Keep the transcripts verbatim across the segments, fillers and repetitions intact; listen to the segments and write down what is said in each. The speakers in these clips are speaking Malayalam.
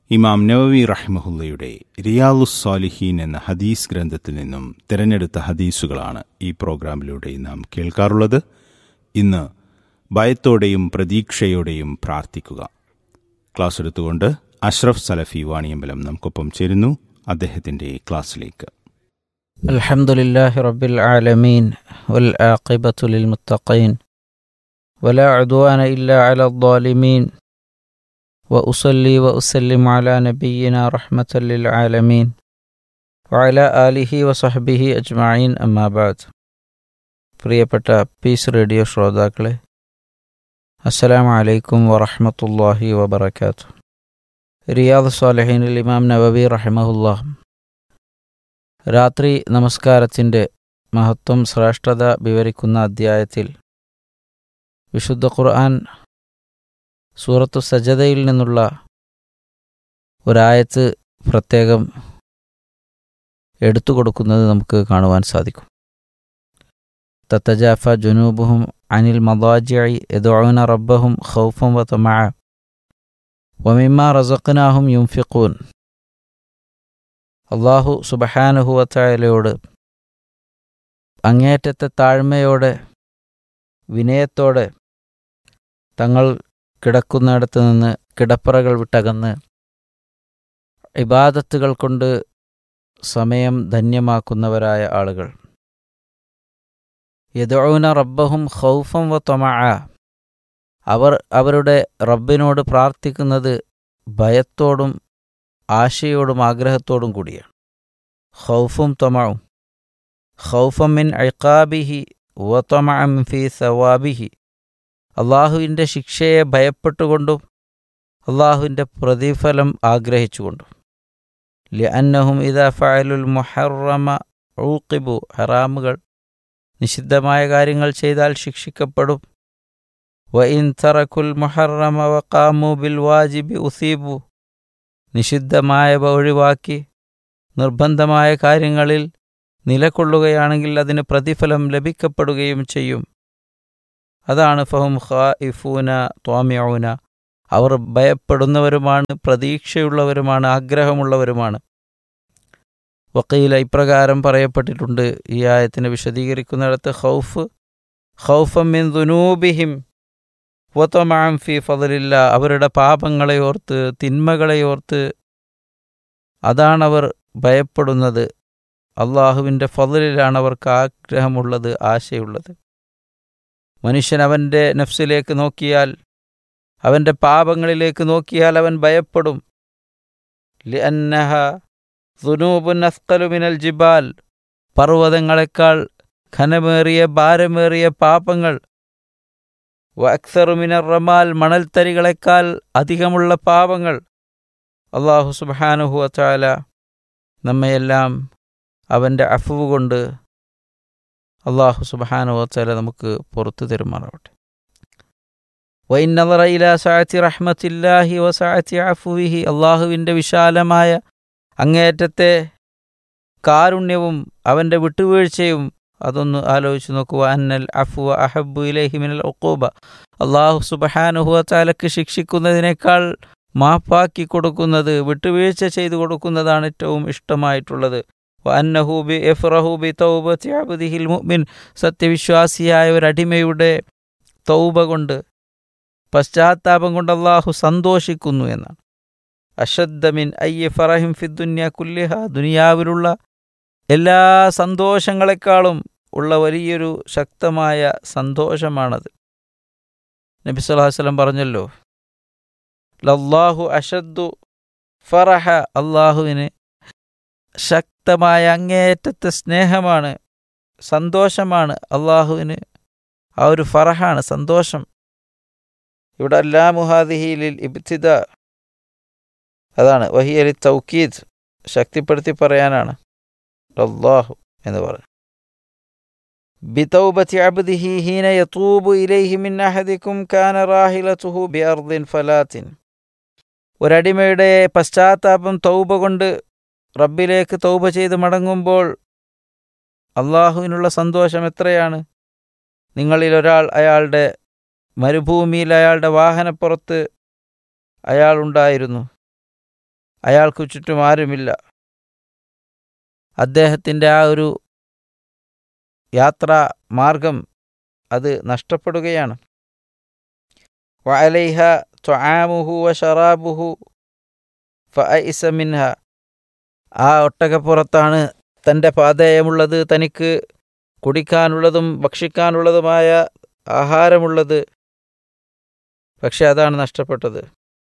ഇമാം നവവി റഹിമഹുല്ലയുടെ റിയാദുസ് സ്വാലിഹീൻ എന്ന ഹദീസ് ഗ്രന്ഥത്തിൽ നിന്നും തിരഞ്ഞെടുത്ത ഹദീസുകളാണ് ഈ പ്രോഗ്രാമിലൂടെ നാം കേൾക്കാറുള്ളത്. ഇന്ന് ഭയത്തോടെയും പ്രതീക്ഷയോടെയും പ്രാർത്ഥിക്കുക ക്ലാസ് എടുത്തുകൊണ്ട് അഷ്റഫ് സലഫി വാണിയമ്പലം നമുക്കൊപ്പം ചേരുന്നു. അദ്ദേഹത്തിൻ്റെ ക്ലാസ്സിലേക്ക്. അൽഹംദുലില്ലാഹി റബ്ബിൽ ആലമീൻ വൽ ആഖിബത്തു ലിൽ മുത്തഖീൻ വലാ ഉദ്വാന ഇല്ലാ അലൽ ളാലിമീൻ വഉസല്ലി വഉസല്ലിമു അലാ നബിയ്യിനാ റഹ്മത്തൽ ലിൽ ആലമീൻ വഅലാ ആലിഹി വസഹ്ബിഹി അജ്മഈൻ. അമ്മാ ബഅദ്. പ്രിയപ്പെട്ട പീസ് റേഡിയോ ശ്രോതാക്കളെ, അസ്സലാമു അലൈക്കും വറഹ്മത്തുള്ളാഹി വബറകാതുഹു. റിയാദുസ് സ്വാലിഹീനിൽ ഇമാം നവവി റഹിമഹുല്ലാഹ് രാത്രി നമസ്കാരത്തിൻ്റെ മഹത്വം, ശ്രേഷ്ഠത വിവരിക്കുന്ന അധ്യായത്തിൽ വിശുദ്ധ ഖുർആൻ സൂറത്തു സജദയിൽ നിന്നുള്ള ഒരായത്ത് പ്രത്യേകം എടുത്തു കൊടുക്കുന്നത് നമുക്ക് കാണുവാൻ സാധിക്കും. തത്തജാഫ ജുനൂബുഹും അനിൽ മദാജിഇ യദ്ഊന റബ്ബഹും ഖൗഫൻ വതമഅ വമിമ്മാ റസഖ്നാഹും യുൻഫിഖൂൻ. അല്ലാഹു സുബ്ഹാനഹു വതആലയോട് അങ്ങേയറ്റത്തെ താഴ്മയോടെ വിനയത്തോടെ തങ്ങൾ കിടക്കുന്നിടത്ത് നിന്ന് കിടപ്പറകൾ വിട്ടകന്ന് ഇബാദത്തുകൾ കൊണ്ട് സമയം ധന്യമാക്കുന്നവരായ ആളുകൾ, യദ്ഊന റബ്ബഹും ഖൗഫൻ വതമഅ, അവർ അവരുടെ റബ്ബിനോട് പ്രാർത്ഥിക്കുന്നത് ഭയത്തോടും ആശയോടും ആഗ്രഹത്തോടും കൂടിയാണ്. ഖൗഫും തമഉം, ഖൗഫൻ മിൻ ഇഖാബിഹി വതമഅൻ ഫീ സവാബിഹി, അള്ളാഹുവിൻ്റെ ശിക്ഷയെ ഭയപ്പെട്ടുകൊണ്ടും അള്ളാഹുവിൻ്റെ പ്രതിഫലം ആഗ്രഹിച്ചുകൊണ്ടും. ലിഅന്നഹും ഇദാ ഫഅലുൽ മുഹറമ ഊഖിബു, ഹറാമുകൾ നിഷിദ്ധമായ കാര്യങ്ങൾ ചെയ്താൽ ശിക്ഷിക്കപ്പെടും. വഇൻ തറകുൽ മുഹറമ വഖാമു ബിൽ വാജിബി ഉസീബു, നിഷിദ്ധമായവ ഒഴിവാക്കി നിർബന്ധമായ കാര്യങ്ങളിൽ നിലകൊള്ളുകയാണെങ്കിൽ അതിന് പ്രതിഫലം ലഭിക്കപ്പെടുകയും ചെയ്യും. അതാണ് ഫഹും ഖായിഫൂന ത്വാമിഊന, അവർ ഭയപ്പെടുന്നവരുമാണ്, പ്രതീക്ഷയുള്ളവരുമാണ്, ആഗ്രഹമുള്ളവരുമാണ്. വഖീല, ഇപ്രകാരം പറയപ്പെട്ടിട്ടുണ്ട് ഈ ആയത്തിനെ വിശദീകരിക്കുന്നിടത്ത്, ഖൗഫ് ഖൗഫൻ മിൻ ദുനൂബിഹിം വതമഅൻ ഫീ ഫളലില്ലാ, അവരുടെ പാപങ്ങളെ ഓർത്ത് തിന്മകളെ ഓർത്ത് അതാണവർ ഭയപ്പെടുന്നത്. അള്ളാഹുവിൻ്റെ ഫളലിലാണ് അവർക്ക് ആഗ്രഹമുള്ളത്, ആശയുള്ളത്. മനുഷ്യൻ അവൻ്റെ നഫ്സിലേക്ക് നോക്കിയാൽ, അവൻ്റെ പാപങ്ങളിലേക്ക് നോക്കിയാൽ അവൻ ഭയപ്പെടും. ലിഅന്നഹ ദുനൂബുൻ അസ്ഖലു മിനൽ ജിബാൽ, പർവ്വതങ്ങളെക്കാൾ ഘനമേറിയ ഭാരമേറിയ പാപങ്ങൾ. വഅക്സറു മിനർ റമാൽ, മണൽത്തരികളെക്കാൾ അധികമുള്ള പാപങ്ങൾ. അല്ലാഹു സുബ്ഹാനഹു വതആല നമ്മയെല്ലാം അവൻ്റെ അഫ്വ് കൊണ്ട് അല്ലാഹു സുബ്ഹാനഹു വതആല നമുക്ക് പുറത്തു തരുമാറാവട്ടെ. വഇൻ നദറ ഇലാ സഅതി റഹ്മത്തില്ലാഹി വസഅതി അഫ്വിഹി, അല്ലാഹുവിൻ്റെ വിശാലമായ അങ്ങേയറ്റത്തെ കാരുണ്യവും അവൻ്റെ വിട്ടുവീഴ്ചയും അതൊന്ന് ആലോചിച്ച് നോക്കുക. അന്നൽ അഫ്വ അഹബ്ബു ഇലൈഹി മിനൽ ഉഖൂബ, അല്ലാഹു സുബ്ഹാനഹു വതആലക്ക് ശിക്ഷിക്കുന്നതിനേക്കാൾ മാപ്പാക്കി കൊടുക്കുന്നത്, വിട്ടുവീഴ്ച ചെയ്തു കൊടുക്കുന്നതാണ് ഏറ്റവും ഇഷ്ടമായിട്ടുള്ളത്. വഅന്നഹു ബി യഫ്റഹു ബി തൗബതി അബ്ദിഹിൽ മുഅ്മിൻ, സത്യവിശ്വാസിയായ ഒരു അടിമയുടെ തൗബ കൊണ്ട്, പശ്ചാത്താപം കൊണ്ട് അല്ലാഹു സന്തോഷിക്കുന്നു എന്നാണ്. അശദ്ദ മിൻ അയ്യി ഫറഹിൻ ഫിദ്ദുനിയ കുല്ലിഹ, ദുനിയാവിലുള്ള എല്ലാ സന്തോഷങ്ങളെക്കാളും ഉള്ള വലിയൊരു ശക്തമായ സന്തോഷമാണത്. നബി സല്ലല്ലാഹു അലൈഹി വസല്ലം പറഞ്ഞല്ലോ, ലല്ലാഹു അശദ്ദു ഫറഹ, അല്ലാഹുവിന് ശക്തമായ അങ്ങേയറ്റത്തെ സ്നേഹമാണ്, സന്തോഷമാണ്. അള്ളാഹുവിന് ആ ഒരു ഫറഹാണ്, സന്തോഷം. ഇവിടെ അല്ലാമു ഹാദിഹി ലിൽ ഇബ്തിദാ, അതാണ് വഹിയ ലി തൗക്കീദ്, ശക്തിപ്പെടുത്തി പറയാനാണ് അല്ലാഹു എന്ന് പറഞ്ഞു. ബിതൗബതി അബ്ദിഹി ഹീന യതൂബു ഇലൈഹി മിൻ അഹദികും കാന റാഹിലതുഹു ബിഅർദിൻ ഫലാത്തിൻ, ഒരടിമയുടെ പശ്ചാത്താപം തൗബ കൊണ്ട് റബ്ബിലേക്ക് തൗബ ചെയ്ത് മടങ്ങുമ്പോൾ അള്ളാഹുവിനുള്ള സന്തോഷം എത്രയാണ്. നിങ്ങളിൽ ഒരാൾ അയാളുടെ മരുഭൂമിയിൽ അയാളുടെ വാഹനപ്പുറത്ത് അയാളുണ്ടായിരുന്നു. അയാൾക്ക് ചുറ്റും ആരുമില്ല. അദ്ദേഹത്തിൻ്റെ ആ ഒരു യാത്രാ മാർഗം അത് നഷ്ടപ്പെടുകയാണ്. വഅലൈഹ തുആമുഹു വശറാബുഹു ഫഅഇസ മിൻഹ. ആ ഒട്ടകപ്പുറത്താണ് തൻ്റെ പാഥേയമുള്ളത്, തനിക്ക് കുടിക്കാനുള്ളതും ഭക്ഷിക്കാനുള്ളതുമായ ആഹാരമുള്ളത്. പക്ഷെ അതാണ് നഷ്ടപ്പെട്ടത്.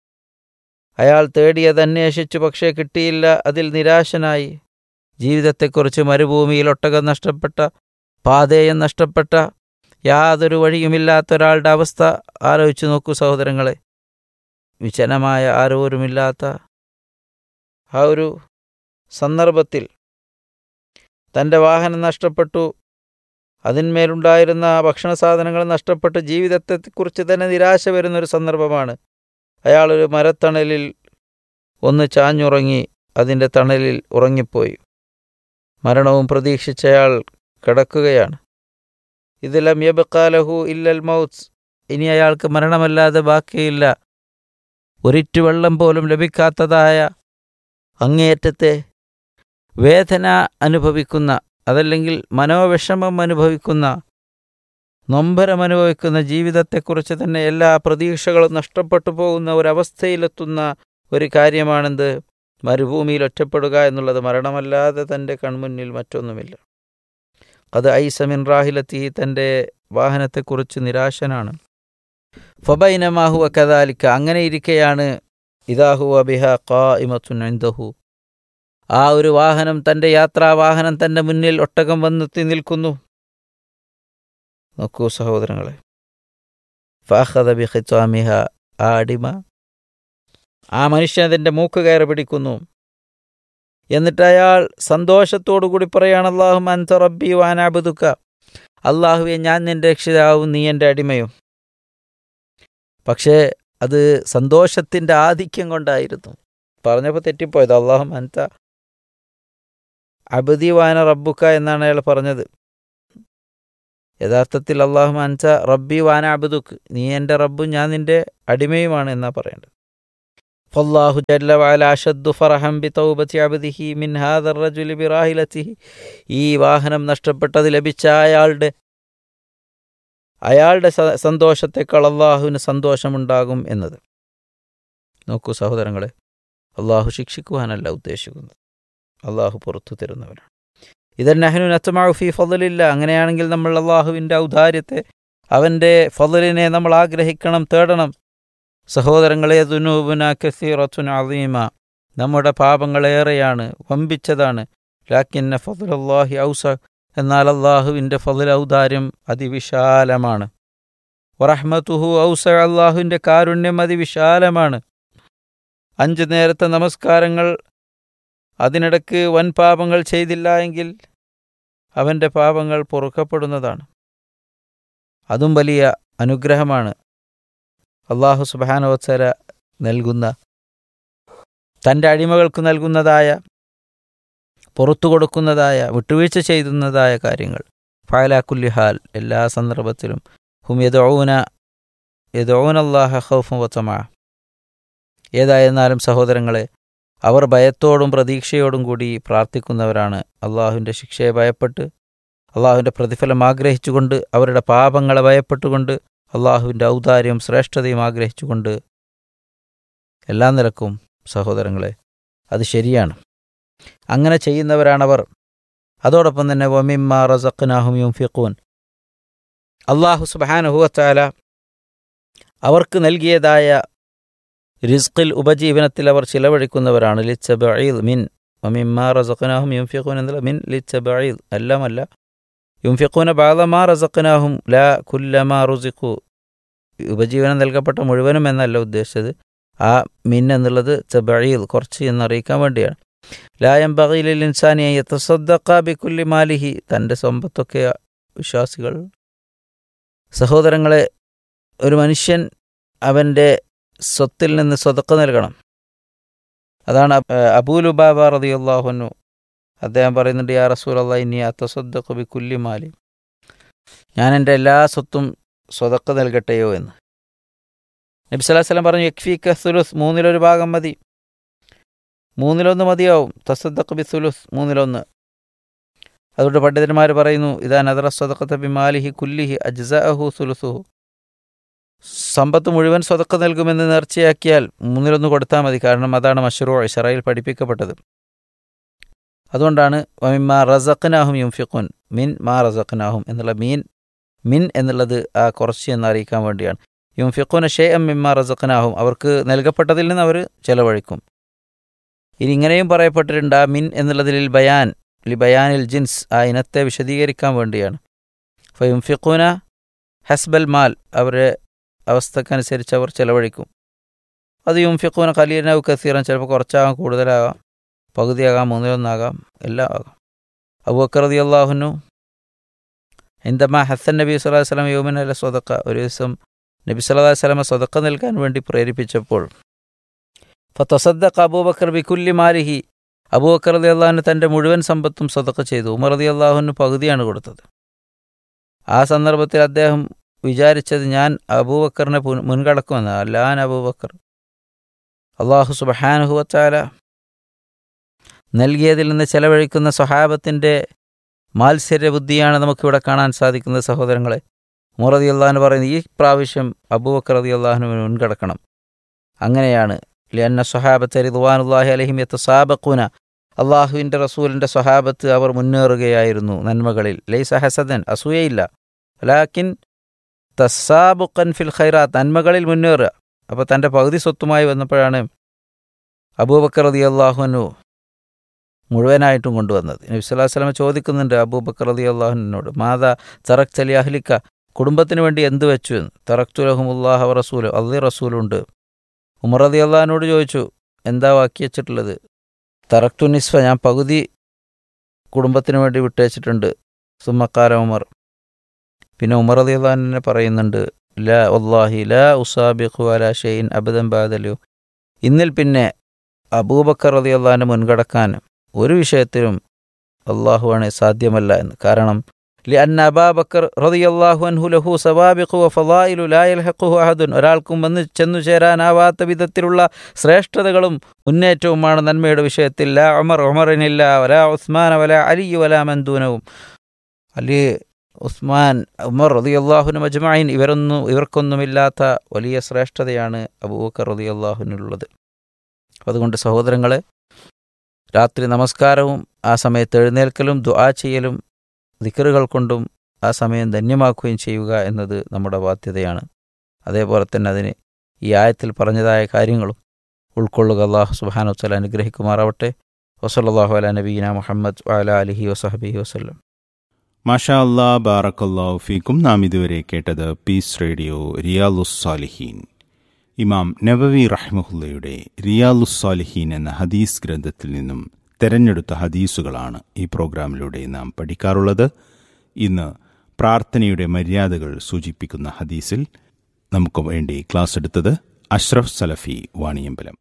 അയാൾ തേടിയത് അന്വേഷിച്ചു, പക്ഷേ കിട്ടിയില്ല. അതിൽ നിരാശനായി. ജീവിതത്തെക്കുറിച്ച് മരുഭൂമിയിൽ ഒട്ടകം നഷ്ടപ്പെട്ട, പാഥേയം നഷ്ടപ്പെട്ട, യാതൊരു വഴിയുമില്ലാത്ത ഒരാളുടെ അവസ്ഥ ആലോചിച്ചു നോക്കൂ സഹോദരങ്ങളെ. വിജനമായ ആരോരുമില്ലാത്ത ആ ഒരു സന്ദർഭത്തിൽ തൻ്റെ വാഹനം നഷ്ടപ്പെട്ടു, അതിന്മേലുണ്ടായിരുന്ന ഭക്ഷണ സാധനങ്ങൾ നഷ്ടപ്പെട്ട് ജീവിതത്തെക്കുറിച്ച് തന്നെ നിരാശ വരുന്നൊരു സന്ദർഭമാണ്. അയാളൊരു മരത്തണലിൽ ഒന്ന് ചാഞ്ഞുറങ്ങി, അതിൻ്റെ തണലിൽ ഉറങ്ങിപ്പോയി. മരണവും പ്രതീക്ഷിച്ചയാൾ കിടക്കുകയാണ്. ഇതിലം യബ്ഖാലഹു ഇല്ലൽ മൗത്ത്. ഇനി അയാൾക്ക് മരണമല്ലാതെ ബാക്കിയില്ല. ഒരിറ്റു വെള്ളം പോലും ലഭിക്കാത്തതായ അങ്ങേയറ്റത്തെ വേദന അനുഭവിക്കുന്ന, അതല്ലെങ്കിൽ മനോവിഷമം അനുഭവിക്കുന്ന, നൊമ്പരം അനുഭവിക്കുന്ന, ജീവിതത്തെക്കുറിച്ച് തന്നെ എല്ലാ പ്രതീക്ഷകളും നഷ്ടപ്പെട്ടു പോകുന്ന ഒരവസ്ഥയിലെത്തുന്ന ഒരു കാര്യമാണെന്ത്? മരുഭൂമിയിൽ ഒറ്റപ്പെടുക എന്നുള്ളത്. മരണമല്ലാതെ തൻ്റെ കൺമുന്നിൽ മറ്റൊന്നുമില്ല. അത് ഐസമിൻ റാഹിലത്തി, തൻ്റെ വാഹനത്തെക്കുറിച്ച് നിരാശനാണ്. ഫബൈനമാഹുവ കദാലിക്ക, അങ്ങനെ ഇരിക്കെയാണ് ഇദാഹുവ ബിഹ ഖായിമത്തുൻ ഇൻദഹു, ആ ഒരു വാഹനം, തൻ്റെ യാത്രാവാഹനം തൻ്റെ മുന്നിൽ ഒട്ടകം വന്നെത്തി നിൽക്കുന്നു. നോക്കൂ സഹോദരങ്ങളെ. ഫഅഖദ ബിഖിതാമിഹ, ആ അടിമ, ആ മനുഷ്യൻ അതിൻ്റെ മൂക്ക് കയറി പിടിക്കുന്നു. എന്നിട്ട് അയാൾ സന്തോഷത്തോടു കൂടി പറയാണ്, അല്ലാഹുമ്മ അൻത റബ്ബി വഅന അബ്ദുക, അല്ലാഹുവേ ഞാൻ നിൻ്റെ രക്ഷിതാവും നീ എൻ്റെ അടിമയും. പക്ഷേ അത് സന്തോഷത്തിൻ്റെ ആധിക്യം കൊണ്ടായിരുന്നു. പറഞ്ഞപ്പോൾ തെറ്റിപ്പോയത്. അല്ലാഹുമ്മ അൻത അബ്ദി വഅന റബ്ബുക എന്നാണ് അയാൾ പറഞ്ഞത്. യഥാർത്ഥത്തിൽ അല്ലാഹുമ്മ അൻത റബ്ബി വഅന അബ്ദുക, നീ എൻ്റെ റബ്ബും ഞാൻ നിൻ്റെ അടിമയുമാണ് എന്നാ പറയേണ്ടത്. ഫല്ലാഹു ജല്ല വഅല അശദ്ദു ഫറഹൻ ബിതൗബതി അബ്ദിഹി മിൻ ഹാദർ റജുലി ബിറാഹിലതിഹി. ഈ വാഹനം നഷ്ടപ്പെട്ടത് ലഭിച്ച അയാളുടെ അയാളുടെ സന്തോഷത്തെക്കാൾ അള്ളാഹുവിന് സന്തോഷമുണ്ടാകും എന്നത്. നോക്കൂ സഹോദരങ്ങളെ, അള്ളാഹു ശിക്ഷിക്കുവാനല്ല ഉദ്ദേശിക്കുന്നത്, അള്ളാഹു പുറത്തു തരുന്നവനാണ്. ഇദൻ നഹ്നു നത്മഉ ഫീ ഫളലില്ല, അങ്ങനെയാണെങ്കിൽ നമ്മൾ അള്ളാഹുവിൻ്റെ ഔദാര്യത്തെ, അവൻ്റെ ഫളലിനെ നമ്മൾ ആഗ്രഹിക്കണം, തേടണം. സഹോദരങ്ങളെ, ദുനൂബുന കസീറത്തുൻ അളീമ, നമ്മുടെ പാപങ്ങളേറെയാണ്, വമ്പിച്ചതാണ്. ലാക്കിന്ന ഫളലുല്ലാഹി ഔസ, എന്നാൽ അള്ളാഹുവിൻ്റെ ഫളൽ, ഔദാര്യം അതിവിശാലമാണ്. വറഹ്മത്തുഹു ഔസ, അള്ളാഹുവിൻ്റെ കാരുണ്യം അതിവിശാലമാണ്. അഞ്ച് നേരത്തെ നമസ്കാരങ്ങൾ, അതിനിടക്ക് വൻ പാപങ്ങൾ ചെയ്തില്ല എങ്കിൽ അവൻ്റെ പാപങ്ങൾ പൊറുക്കപ്പെടുന്നതാണ്. അതും വലിയ അനുഗ്രഹമാണ്. അള്ളാഹു സുബ്ഹാനഹു വ തആല നൽകുന്ന, തൻ്റെ അടിമകൾക്ക് നൽകുന്നതായ, പുറത്തു കൊടുക്കുന്നതായ, വിട്ടുവീഴ്ച ചെയ്യുന്നതായ കാര്യങ്ങൾ. ഫഅലാ കുല്ലി ഹാൽ, എല്ലാ സന്ദർഭത്തിലും. ഹും യദ്ഊന യദ്ഊന അല്ലാഹ ഖൗഫൻ വ തമഅ. ഏതായിരുന്നാലും സഹോദരങ്ങളെ, അവർ ഭയത്തോടും പ്രതീക്ഷയോടും കൂടി പ്രാർത്ഥിക്കുന്നവരാണ്. അള്ളാഹുവിൻ്റെ ശിക്ഷയെ ഭയപ്പെട്ട്, അള്ളാഹുവിൻ്റെ പ്രതിഫലം ആഗ്രഹിച്ചുകൊണ്ട്, അവരുടെ പാപങ്ങളെ ഭയപ്പെട്ടുകൊണ്ട്, അള്ളാഹുവിൻ്റെ ഔദാര്യം ശ്രേഷ്ഠതയും ആഗ്രഹിച്ചുകൊണ്ട്, എല്ലാ നിലക്കും സഹോദരങ്ങളെ അത് ശരിയാണ്. അങ്ങനെ ചെയ്യുന്നവരാണവർ. അതോടൊപ്പം തന്നെ വമിമ്മാ റസഖ്നാഹും യുൻഫിഖൂൻ, അള്ളാഹു സുബ്ഹാനഹു വ തആല അവർക്ക് നൽകിയതായ റിസ്ഖിൽ, ഉപജീവനത്തിൽ അവർ ചിലവഴിക്കുന്നവരാണ്. ലിത്തബഈൽ മിൻ വമിമ്മാ റസഖ്നാഹും യുൻഫിഖൂൻ എന്നുള്ള മിൻ ലിത്തബഈൽ എല്ലാമല്ല. യുൻഫിഖൂന ബഅദ മാ റസഖ്നാഹും ലാ കുല്ലമാ റുസിഖു, ഉപജീവനം നൽകപ്പെട്ട മുഴുവനും എന്നല്ല ഉദ്ദേശിച്ചത്. ആ മിൻ എന്നുള്ളത് തബഈൽ, കുറച്ച് എന്നറിയിക്കാൻ വേണ്ടിയാണ്. ലാ യൻബഗി ലിൽ ഇൻസാനി അൻ യതസദ്ദഖ ബികുല്ലി മാലിഹി, തൻ്റെ സമ്പത്തൊക്കെ വിശ്വാസികൾ, സഹോദരങ്ങളെ, ഒരു മനുഷ്യൻ അവൻ്റെ സ്വത്തിൽ നിന്ന് സ്വതക്ക നൽകണം. അതാണ് അബൂ ലുബാബ റളിയല്ലാഹു അൻഹു അദ്ദേഹം പറയുന്നുണ്ട്, യാ റസൂലല്ലാഹി ഇന്നി അതസദ്ദഖു ബികുല്ലി മാലി, ഞാൻ എൻ്റെ എല്ലാ സ്വത്തും സ്വതക്ക നൽകട്ടെയോ എന്ന്. നബി സല്ലല്ലാഹു അലൈഹി വസല്ലം പറഞ്ഞു, യക്ഫീക സുലുസ്, മൂന്നിലൊരു ഭാഗം മതി. മൂന്നിലൊന്ന് മതിയാവും. തസദ്ദഖ് ബിസുലുസ്, മൂന്നിലൊന്ന്. അതുകൊണ്ട് പണ്ഡിതന്മാർ പറയുന്നു, ഇദാ നദറ സ്വദഖത ബിമാലിഹി കുല്ലിഹി അജ്സഅഹു സുലുസുഹു. സമ്പത്ത് മുഴുവൻ സ്വതക്ക നൽകുമെന്ന് നേർച്ചയാക്കിയാൽ മൂന്നിലൊന്ന് കൊടുത്താൽ മതി. കാരണം അതാണ് മശ്റൂ, ശറയിൽ പഠിപ്പിക്കപ്പെട്ടത്. അതുകൊണ്ടാണ് വമിമ്മാ റസഖ്നാഹും യുൻഫിഖൂൻ, മിൻ മാ റസഖ്നാഹും എന്നുള്ള മീൻ മിൻ എന്നുള്ളത് ആ കുറച്ച് എന്ന് അറിയിക്കാൻ വേണ്ടിയാണ്. യുൻഫിഖൂന ഷൈഅൻ മിമ്മാ റസഖ്നാഹും, അവർക്ക് നൽകപ്പെട്ടതിൽ നിന്ന് അവർ ചെലവഴിക്കും. ഇനി ഇങ്ങനെയും പറയപ്പെട്ടിട്ടുണ്ട്, ആ മിൻ എന്നുള്ളതിൽ ബയാൻ ലി ബയാനിൽ ജിൻസ്, ആ ഇനത്തെ വിശദീകരിക്കാൻ വേണ്ടിയാണ്. ഫയുൻഫിഖൂന ഹസ്ബൽ മാൽ, അവരുടെ അവസ്ഥക്കനുസരിച്ച് അവർ ചെലവഴിക്കും. അത് യുൻഫിഖൂന ഖലീലൻ ഔ കസീറൻ, ചിലപ്പോൾ കുറച്ചാകാം, കൂടുതലാകാം, പകുതിയാകാം, മൂന്നിലൊന്നാകാം, എല്ലാം ആകാം. അബൂബക്കർ റളിയല്ലാഹു അൻഹു ഇൻദമാ ഹസ്സൻ നബി സ്വല്ലല്ലാഹു അലൈഹി വസല്ലം യൗമൻ അല സ്വദഖ, ഒരു ദിവസം നബി സ്വല്ലല്ലാഹു അലൈഹി വസല്ലം സ്വദഖ നൽകാൻ വേണ്ടി പ്രേരിപ്പിച്ചപ്പോൾ ഫതസദ്ദഖ അബൂബക്കർ ബികുല്ലി മാലിഹി, അബൂബക്കർ റളിയല്ലാഹു അൻഹു തൻ്റെ മുഴുവൻ സമ്പത്തും സ്വദഖ ചെയ്തു. ഉമർ റളിയല്ലാഹു അൻഹു പകുതിയാണ് കൊടുത്തത്. ആ സന്ദർഭത്തിൽ അദ്ദേഹം വിചാരിച്ചത്, ഞാൻ അബൂബക്കറിനെ മുൻകടക്കുമെന്ന്. അല്ലാൻ അബൂബക്കർ, അള്ളാഹു സുബ്ഹാനഹു വ തആല നൽകിയതിൽ നിന്ന് ചെലവഴിക്കുന്ന സ്വഹാബത്തിൻ്റെ മാത്സര്യ ബുദ്ധിയാണ് നമുക്കിവിടെ കാണാൻ സാധിക്കുന്നത്. സഹോദരങ്ങളെ, ഉമർ റളിയല്ലാഹു അൻഹു പറയുന്നത്, ഈ പ്രാവശ്യം അബൂബക്കർ റളിയല്ലാഹു അൻഹു മുൻകടക്കണം. അങ്ങനെയാണ് ലിഅന്ന സ്വഹാബത്തെ റിദ്വാനുല്ലാഹി അലൈഹിം യതസാബഖൂന, അള്ളാഹുവിൻ്റെ റസൂലിൻ്റെ സ്വഹാബത്ത് അവർ മുന്നേറുകയായിരുന്നു നന്മകളിൽ. ലൈസ ഹസദൻ, അസൂയയില്ല, വലാകിൻ തസാബുഖൻ ഫിൽ ഖൈറാത്ത്, നന്മകളിൽ മുന്നേറുക. അപ്പോൾ തൻ്റെ പകുതി സ്വത്തുമായി വന്നപ്പോഴാണ് അബൂബക്കർ റളിയല്ലാഹു അൻഹു മുഴുവനായിട്ടും കൊണ്ടുവന്നത്. നബി സല്ലല്ലാഹു അലൈഹി വസല്ലം ചോദിക്കുന്നുണ്ട് അബൂബക്കർ റളിയല്ലാഹു അൻഹുവിനോട്, മാദാ തറക്ത ലി അഹ്ലിക, കുടുംബത്തിന് വേണ്ടി എന്ത് വെച്ചു എന്ന്. തറക്തു ലഹുമുല്ലാഹ വ റസൂലു, അള്ളാഹു റസൂലുണ്ട്. ഉമർ റളിയല്ലാഹു അൻഹുവോട് ചോദിച്ചു, എന്താ വാക്കി വെച്ചിട്ടുള്ളത്? തറക്തു നിസ്ഫ, ഞാൻ പകുതി കുടുംബത്തിന് വേണ്ടി വിട്ടുവച്ചിട്ടുണ്ട്. സുമ്മക്കാര ഉമർ, പിന്നെ ഉമർ റളിയല്ലാഹു അൻഹു പറയുന്നുണ്ട്, ലാ വല്ലാഹി ലാ ഉസാബിഖു അലാ ഷൈഇൻ അബദൻ ബഅദലു, ഇന്നിൽ പിന്നെ അബൂബക്കർ റളിയല്ലാഹു അൻഹു മുൻകടക്കാൻ ഒരു വിഷയത്തിലും അള്ളാഹുവാണ് സാധ്യമല്ല എന്ന്. കാരണം ലിഅന്ന അബൂബക്കർ റളിയല്ലാഹു അൻഹു ലഹു സവാബിഖു വ ഫളായിലു ലാ യൽഹഖുഹു അഹദുൻ, ഒരാൾക്കും വന്ന് ചെന്നു ചേരാനാവാത്ത വിധത്തിലുള്ള ശ്രേഷ്ഠതകളും മുന്നേറ്റവുമാണ് നന്മയുടെ വിഷയത്തിൽ. ലാ ഉമർ, ഉമറിനില്ല, വലാ ഉസ്മാൻ വലാ അലി വലാ മൻ ദൂനഹും, അലി, ഉസ്മാൻ, ഉമർ റളിയല്ലാഹു അൻഹു അജ്മഈൻ, ഇവരൊന്നും ഇവർക്കൊന്നുമില്ലാത്ത വലിയ ശ്രേഷ്ഠതയാണ് അബൂബക്കർ റളിയല്ലാഹു അൻഹുവിനുള്ളത്. അതുകൊണ്ട് സഹോദരങ്ങളെ, രാത്രി നമസ്കാരവും ആ സമയത്ത് എഴുന്നേൽക്കലും ദുആ ചെയ്യലും ദിക്റുകൾ കൊണ്ടും ആ സമയം ധന്യമാക്കുകയും ചെയ്യുക എന്നത് നമ്മുടെ ബാധ്യതയാണ്. അതേപോലെ തന്നെ അതിന് ഈ ആയത്തിൽ പറഞ്ഞതായ കാര്യങ്ങളും ഉൾക്കൊള്ളുക. അല്ലാഹു സുബ്ഹാനഹു വ തആല അനുഗ്രഹിക്കുമാറാവട്ടെ. വസല്ലല്ലാഹു അലാ നബിയിനാ മുഹമ്മദ് വഅലാ ആലിഹി വസഹ്ബിഹി വസല്ലം. മാഷാ അല്ലാ, ബാറക്കല്ലാഹു ഫീക്കും. നാം ഇതുവരെ കേട്ടത് പീസ് റേഡിയോ റിയാലുസ് സാലിഹീൻ, ഇമാം നവവി റഹ്മഹുല്ലയുടെ റിയാലുസ് സാലിഹീൻ എന്ന ഹദീസ് ഗ്രന്ഥത്തിൽ നിന്നും തെരഞ്ഞെടുത്ത ഹദീസുകളാണ് ഈ പ്രോഗ്രാമിലൂടെ നാം പഠിക്കാറുള്ളത്. ഇന്ന് പ്രാർത്ഥനയുടെ മര്യാദകൾ സൂചിപ്പിക്കുന്ന ഹദീസിൽ നമുക്ക് വേണ്ടി ക്ലാസ് എടുത്തത് അഷ്റഫ് സലഫി വാണിയമ്പലം.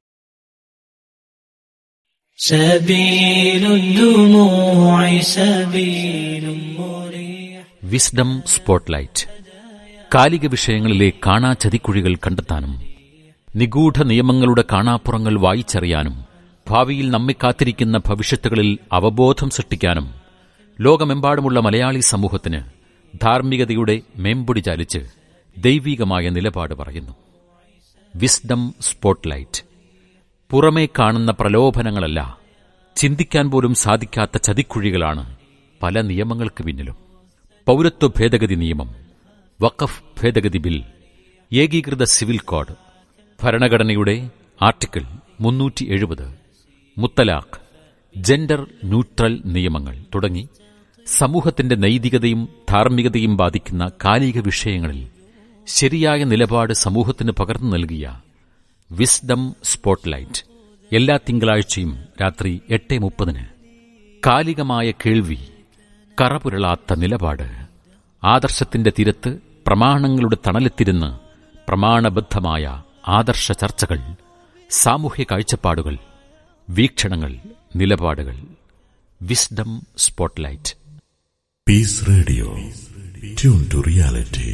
വിസ്ഡം സ്പോട്ട്ലൈറ്റ്, കാലിക വിഷയങ്ങളിലെ കാണാ ചതിക്കുഴികൾ കണ്ടെത്താനും നിഗൂഢ നിയമങ്ങളുടെ കാണാപ്പുറങ്ങൾ വായിച്ചറിയാനും ഭാവിയിൽ നമ്മെ കാത്തിരിക്കുന്ന ഭവിഷ്യത്തുകളിൽ അവബോധം സൃഷ്ടിക്കാനും ലോകമെമ്പാടുമുള്ള മലയാളി സമൂഹത്തിന് ധാർമ്മികതയുടെ മേമ്പൊടി ചാലിച്ച് ദൈവികമായ നിലപാട് പറയുന്നു. Wisdom spotlight. പുറമേ കാണുന്ന പ്രലോഭനങ്ങളല്ല, ചിന്തിക്കാൻ പോലും സാധിക്കാത്ത ചതിക്കുഴികളാണ് പല നിയമങ്ങൾക്ക് പിന്നിലും. പൗരത്വ ഭേദഗതി നിയമം, വഖഫ് ഭേദഗതി ബിൽ, ഏകീകൃത സിവിൽ കോഡ്, ഭരണഘടനയുടെ ആർട്ടിക്കിൾ മുന്നൂറ്റി എഴുപത്, മുത്തലാഖ്, ജെൻഡർ ന്യൂട്രൽ നിയമങ്ങൾ തുടങ്ങി സമൂഹത്തിന്റെ നൈതികതയും ധാർമ്മികതയും ബാധിക്കുന്ന കാലിക വിഷയങ്ങളിൽ ശരിയായ നിലപാട് സമൂഹത്തിന് പകർന്നു നൽകിയ വിസ്ഡം സ്പോട്ട്ലൈറ്റ് എല്ലാ തിങ്കളാഴ്ചയും രാത്രി എട്ട് മുപ്പതിന്. കാലികമായ കേൾവി, കറപുരളാത്ത നിലപാട്, ആദർശത്തിന്റെ തീരത്ത് പ്രമാണങ്ങളുടെ തണലെത്തിരുന്ന് പ്രമാണബദ്ധമായ ആദർശ ചർച്ചകൾ, സാമൂഹ്യ കാഴ്ചപ്പാടുകൾ, വീക്ഷണങ്ങൾ, നിലപാടുകൾ. Wisdom spotlight. Piece radio, tune to reality.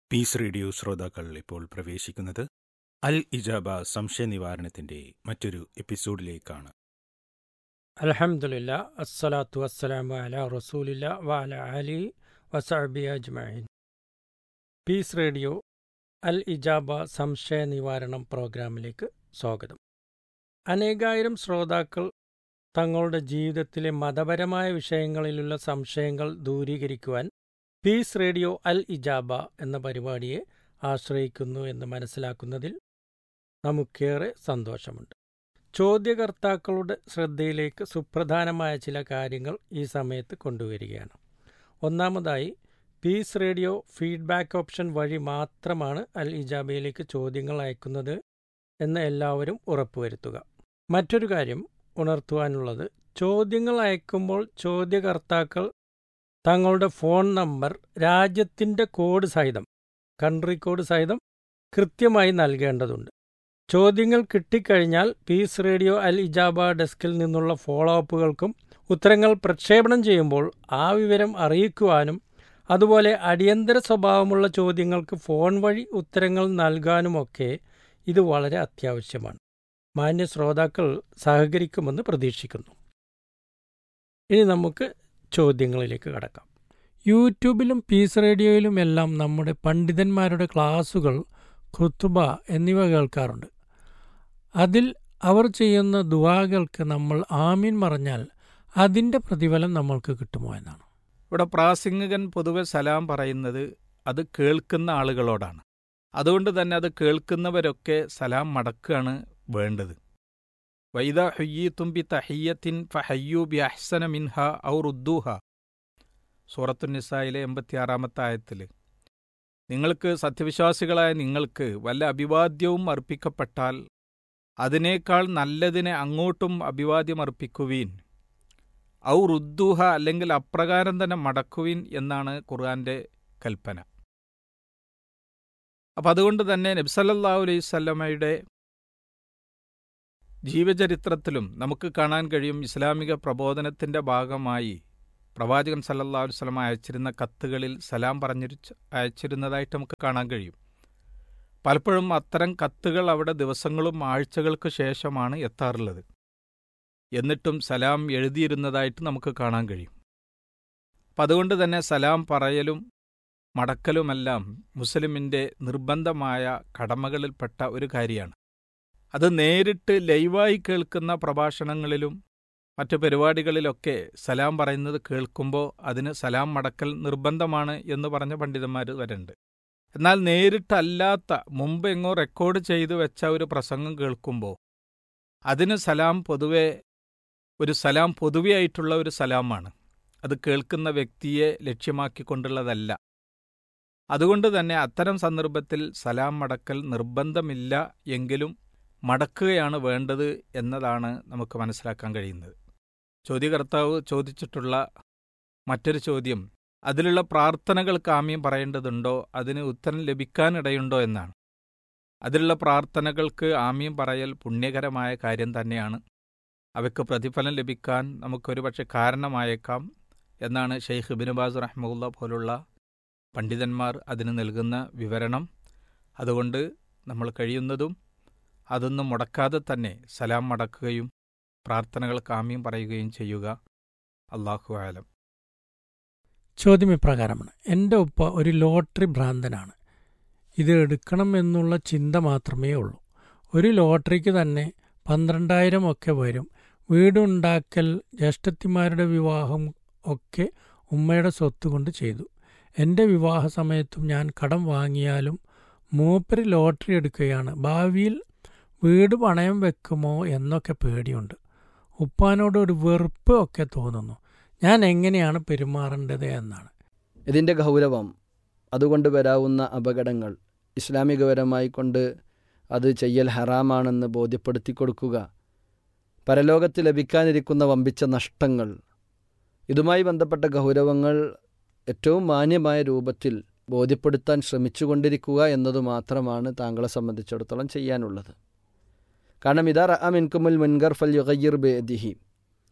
Piece radio ശ്രോതാക്കൾ ഇപ്പോൾ പ്രവേശിക്കുന്നത് അൽ ഇജാബ സംശയ നിവാരണത്തിന്റെ മറ്റൊരു എപ്പിസോഡിലേക്കാണ്. അൽഹംദുലില്ലാ അസ്സലാത്തു വസ്സലാമു അലാ റസൂലില്ലാ വഅല ആലിഹി വസഹ്ബിഹി അജ്മഈൻ. പീസ് റേഡിയോ അൽ ഇജാബ സംശയ നിവാരണം പ്രോഗ്രാമിലേക്ക് സ്വാഗതം. അനേകായിരം ശ്രോതാക്കൾ തങ്ങളുടെ ജീവിതത്തിലെ മതപരമായ വിഷയങ്ങളിലുള്ള സംശയങ്ങൾ ദൂരീകരിക്കുവാൻ പീസ് റേഡിയോ അൽ ഇജാബ എന്ന പരിപാടിയെ ആശ്രയിക്കുന്നു എന്ന് മനസ്സിലാക്കുന്നതിൽ നമുക്കേറെ സന്തോഷമുണ്ട്. ചോദ്യകർത്താക്കളുടെ ശ്രദ്ധയിലേക്ക് സുപ്രധാനമായ ചില കാര്യങ്ങൾ ഈ സമയത്ത് കൊണ്ടുവരികയാണ്. ഒന്നാമതായി, പീസ് റേഡിയോ ഫീഡ്ബാക്ക് ഓപ്ഷൻ വഴി മാത്രമാണ് അൽ ഇജാബയിലേക്ക് ചോദ്യങ്ങൾ അയക്കുന്നത് എന്ന് എല്ലാവരും ഉറപ്പുവരുത്തുക. മറ്റൊരു കാര്യം ഉണർത്തുവാനുള്ളത്, ചോദ്യങ്ങൾ അയക്കുമ്പോൾ ചോദ്യകർത്താക്കൾ തങ്ങളുടെ ഫോൺ നമ്പർ രാജ്യത്തിൻ്റെ കോഡ് സഹിതം, കൺട്രി കോഡ് സഹിതം കൃത്യമായി നൽകേണ്ടതുണ്ട്. ചോദ്യങ്ങൾ കിട്ടിക്കഴിഞ്ഞാൽ പീസ് റേഡിയോ അൽ ഇജാബ ഡെസ്കിൽ നിന്നുള്ള ഫോളോ അപ്പുകൾക്കും ഉത്തരങ്ങൾ പ്രക്ഷേപണം ചെയ്യുമ്പോൾ ആ വിവരം അറിയിക്കുവാനും അതുപോലെ അടിയന്തര സ്വഭാവമുള്ള ചോദ്യങ്ങൾക്ക് ഫോൺ വഴി ഉത്തരങ്ങൾ നൽകാനുമൊക്കെ ഇത് വളരെ അത്യാവശ്യമാണ്. മാന്യ ശ്രോതാക്കൾ സഹകരിക്കുമെന്ന് പ്രതീക്ഷിക്കുന്നു. ഇനി നമുക്ക് ചോദ്യങ്ങളിലേക്ക് കടക്കാം. യൂട്യൂബിലും പീസ് റേഡിയോയിലുമെല്ലാം നമ്മുടെ പണ്ഡിതന്മാരുടെ ക്ലാസുകൾ, ഖുത്ബ എന്നിവ കേൾക്കാറുണ്ട്. അതിൽ അവർ ചെയ്യുന്ന ദുആകൾക്ക് നമ്മൾ ആമീൻ പറഞ്ഞാൽ അതിൻ്റെ പ്രതിഫലം നമ്മൾക്ക് കിട്ടുമോ എന്നാണ്. ഇവിടെ പ്രാസംഗികൻ പൊതുവെ സലാം പറയുന്നത് അത് കേൾക്കുന്ന ആളുകളോടാണ്. അതുകൊണ്ട് തന്നെ അത് കേൾക്കുന്നവരൊക്കെ സലാം മടക്കുകയാണ് വേണ്ടത്. വൈദ ഹുയ്യീതും ബി തഹിയ്യത്തിൻ ഫഹയ്യൂ ബി അഹ്സന മിൻഹ ഔ റുദ്ദൂഹ, സൂറത്തുൻ നിസായിലെ എൺപത്തിയാറാമത്തെ ആയത്തിൽ, നിങ്ങൾക്ക് സത്യവിശ്വാസികളായ നിങ്ങൾക്ക് വല്ല അഭിവാദ്യവും അർപ്പിക്കപ്പെട്ടാൽ അതിനേക്കാൾ നല്ലതിനെ അങ്ങോട്ടും അഭിവാദ്യം അർപ്പിക്കുവീൻ, ഔ റുദ്ദൂഹ അല്ലെങ്കിൽ അപ്രകാരം തന്നെ മടക്കുവീൻ എന്നാണ് ഖുർആന്റെ കൽപ്പന. അപ്പം അതുകൊണ്ട് തന്നെ നബി സല്ലല്ലാഹു അലൈഹി വസല്ലമയുടെ ജീവചരിത്രത്തിലും നമുക്ക് കാണാൻ കഴിയും, ഇസ്ലാമിക പ്രബോധനത്തിന്റെ ഭാഗമായി പ്രവാചകൻ സല്ലല്ലാഹു അലൈഹി വസല്ലം അയച്ചിരുന്ന കത്തുകളിൽ സലാം പറഞ്ഞു അയച്ചിരുന്നതായിട്ട് നമുക്ക് കാണാൻ കഴിയും. പലപ്പോഴും അത്തരം കത്തുകൾ അവിടെ ദിവസങ്ങളും ആഴ്ചകൾക്ക് ശേഷമാണ് എത്താറുള്ളത്. എന്നിട്ടും സലാം എഴുതിയിരുന്നതായിട്ട് നമുക്ക് കാണാൻ കഴിയും. അപ്പം അതുകൊണ്ട് തന്നെ സലാം പറയലും മടക്കലുമെല്ലാം മുസ്ലിമിൻ്റെ നിർബന്ധമായ കടമകളിൽപ്പെട്ട ഒരു കാര്യമാണ്. അത് നേരിട്ട് ലൈവായി കേൾക്കുന്ന പ്രഭാഷണങ്ങളിലും മറ്റു പരിപാടികളിലൊക്കെ സലാം പറയുന്നത് കേൾക്കുമ്പോൾ അതിന് സലാം മടക്കൽ നിർബന്ധമാണ് എന്ന് പറഞ്ഞ പണ്ഡിതന്മാർ വരെയുണ്ട്. എന്നാൽ നേരിട്ടല്ലാത്ത മുമ്പ് എങ്ങോ റെക്കോർഡ് ചെയ്തു വെച്ച ഒരു പ്രസംഗം കേൾക്കുമ്പോൾ അതിന് സലാം പൊതുവെ ഒരു സലാം പൊതുവെയായിട്ടുള്ള ഒരു സലാമാണ്. അത് കേൾക്കുന്ന വ്യക്തിയെ ലക്ഷ്യമാക്കിക്കൊണ്ടുള്ളതല്ല. അതുകൊണ്ട് തന്നെ അത്തരം സന്ദർഭത്തിൽ സലാം മടക്കൽ നിർബന്ധമില്ല എങ്കിലും മടക്കുകയാണ് വേണ്ടത് എന്നതാണ് നമുക്ക് മനസ്സിലാക്കാൻ കഴിയുന്നത്. ചോദ്യകർത്താവ് ചോദിച്ചിട്ടുള്ള മറ്റൊരു ചോദ്യം, അതിലുള്ള പ്രാർത്ഥനകൾക്ക് ആമീൻ പറയേണ്ടതുണ്ടോ, അതിന് ഉത്തരം ലഭിക്കാനിടയുണ്ടോ എന്നാണ്. അതിലുള്ള പ്രാർത്ഥനകൾക്ക് ആമീൻ പറയൽ പുണ്യകരമായ കാര്യം തന്നെയാണ്. അവയ്ക്ക് പ്രതിഫലം ലഭിക്കാൻ നമുക്കൊരു പക്ഷെ കാരണമായേക്കാം എന്നാണ് ഷെയ്ഖ് ഇബ്നു ബാസ് റഹ്മഹുല്ലാ പോലുള്ള പണ്ഡിതന്മാർ അതിന് നൽകുന്ന വിവരണം. അതുകൊണ്ട് നമ്മൾ കഴിയുന്നതും അതൊന്നും മുടക്കാതെ തന്നെ സലാം മടക്കുകയും പ്രാർത്ഥനകൾക്ക് ആമീൻ പറയുകയും ചെയ്യുക. അല്ലാഹു ആലം. ചോദ്യം ഇപ്രകാരമാണ്. എൻ്റെ ഉപ്പ ഒരു ലോട്ടറി ഭ്രാന്തനാണ്. ഇത് എടുക്കണം എന്നുള്ള ചിന്ത മാത്രമേ ഉള്ളൂ. ഒരു ലോട്ടറിക്ക് തന്നെ പന്ത്രണ്ടായിരം ഒക്കെ വരും. വീടുണ്ടാക്കൽ, ജ്യേഷ്ഠത്തിമാരുടെ വിവാഹം ഒക്കെ ഉമ്മയുടെ സ്വത്ത് കൊണ്ട് ചെയ്തു. എൻ്റെ വിവാഹ സമയത്തും ഞാൻ കടം വാങ്ങിയാലും മൂപ്പര് ലോട്ടറി എടുക്കുകയാണ്. ഭാവിയിൽ വീട് പണയം വെക്കുമോ എന്നൊക്കെ പേടിയുണ്ട്. ഉപ്പാനോട് ഒരു വെറുപ്പ് ഒക്കെ തോന്നുന്നു. ഞാൻ എങ്ങനെയാണ് പെരുമാറേണ്ടത് എന്നാണ്. ഇതിൻ്റെ ഗൗരവം, അതുകൊണ്ട് വരാവുന്ന അപകടങ്ങൾ, ഇസ്ലാമികപരമായി കൊണ്ട് അത് ചെയ്യൽ ഹറാമാണെന്ന് ബോധ്യപ്പെടുത്തി കൊടുക്കുക, പരലോകത്ത് ലഭിക്കാനിരിക്കുന്ന വമ്പിച്ച നഷ്ടങ്ങൾ, ഇതുമായി ബന്ധപ്പെട്ട ഗൗരവങ്ങൾ ഏറ്റവും മാന്യമായ രൂപത്തിൽ ബോധ്യപ്പെടുത്താൻ ശ്രമിച്ചുകൊണ്ടിരിക്കുക എന്നതു മാത്രമാണ് താങ്കളെ സംബന്ധിച്ചിടത്തോളം ചെയ്യാനുള്ളത്. കാരണം ഇതാ റഅ മിൻകുമുൽ മുൻകർ ഫൽ യുഗയ്യിർ ബിയദിഹി,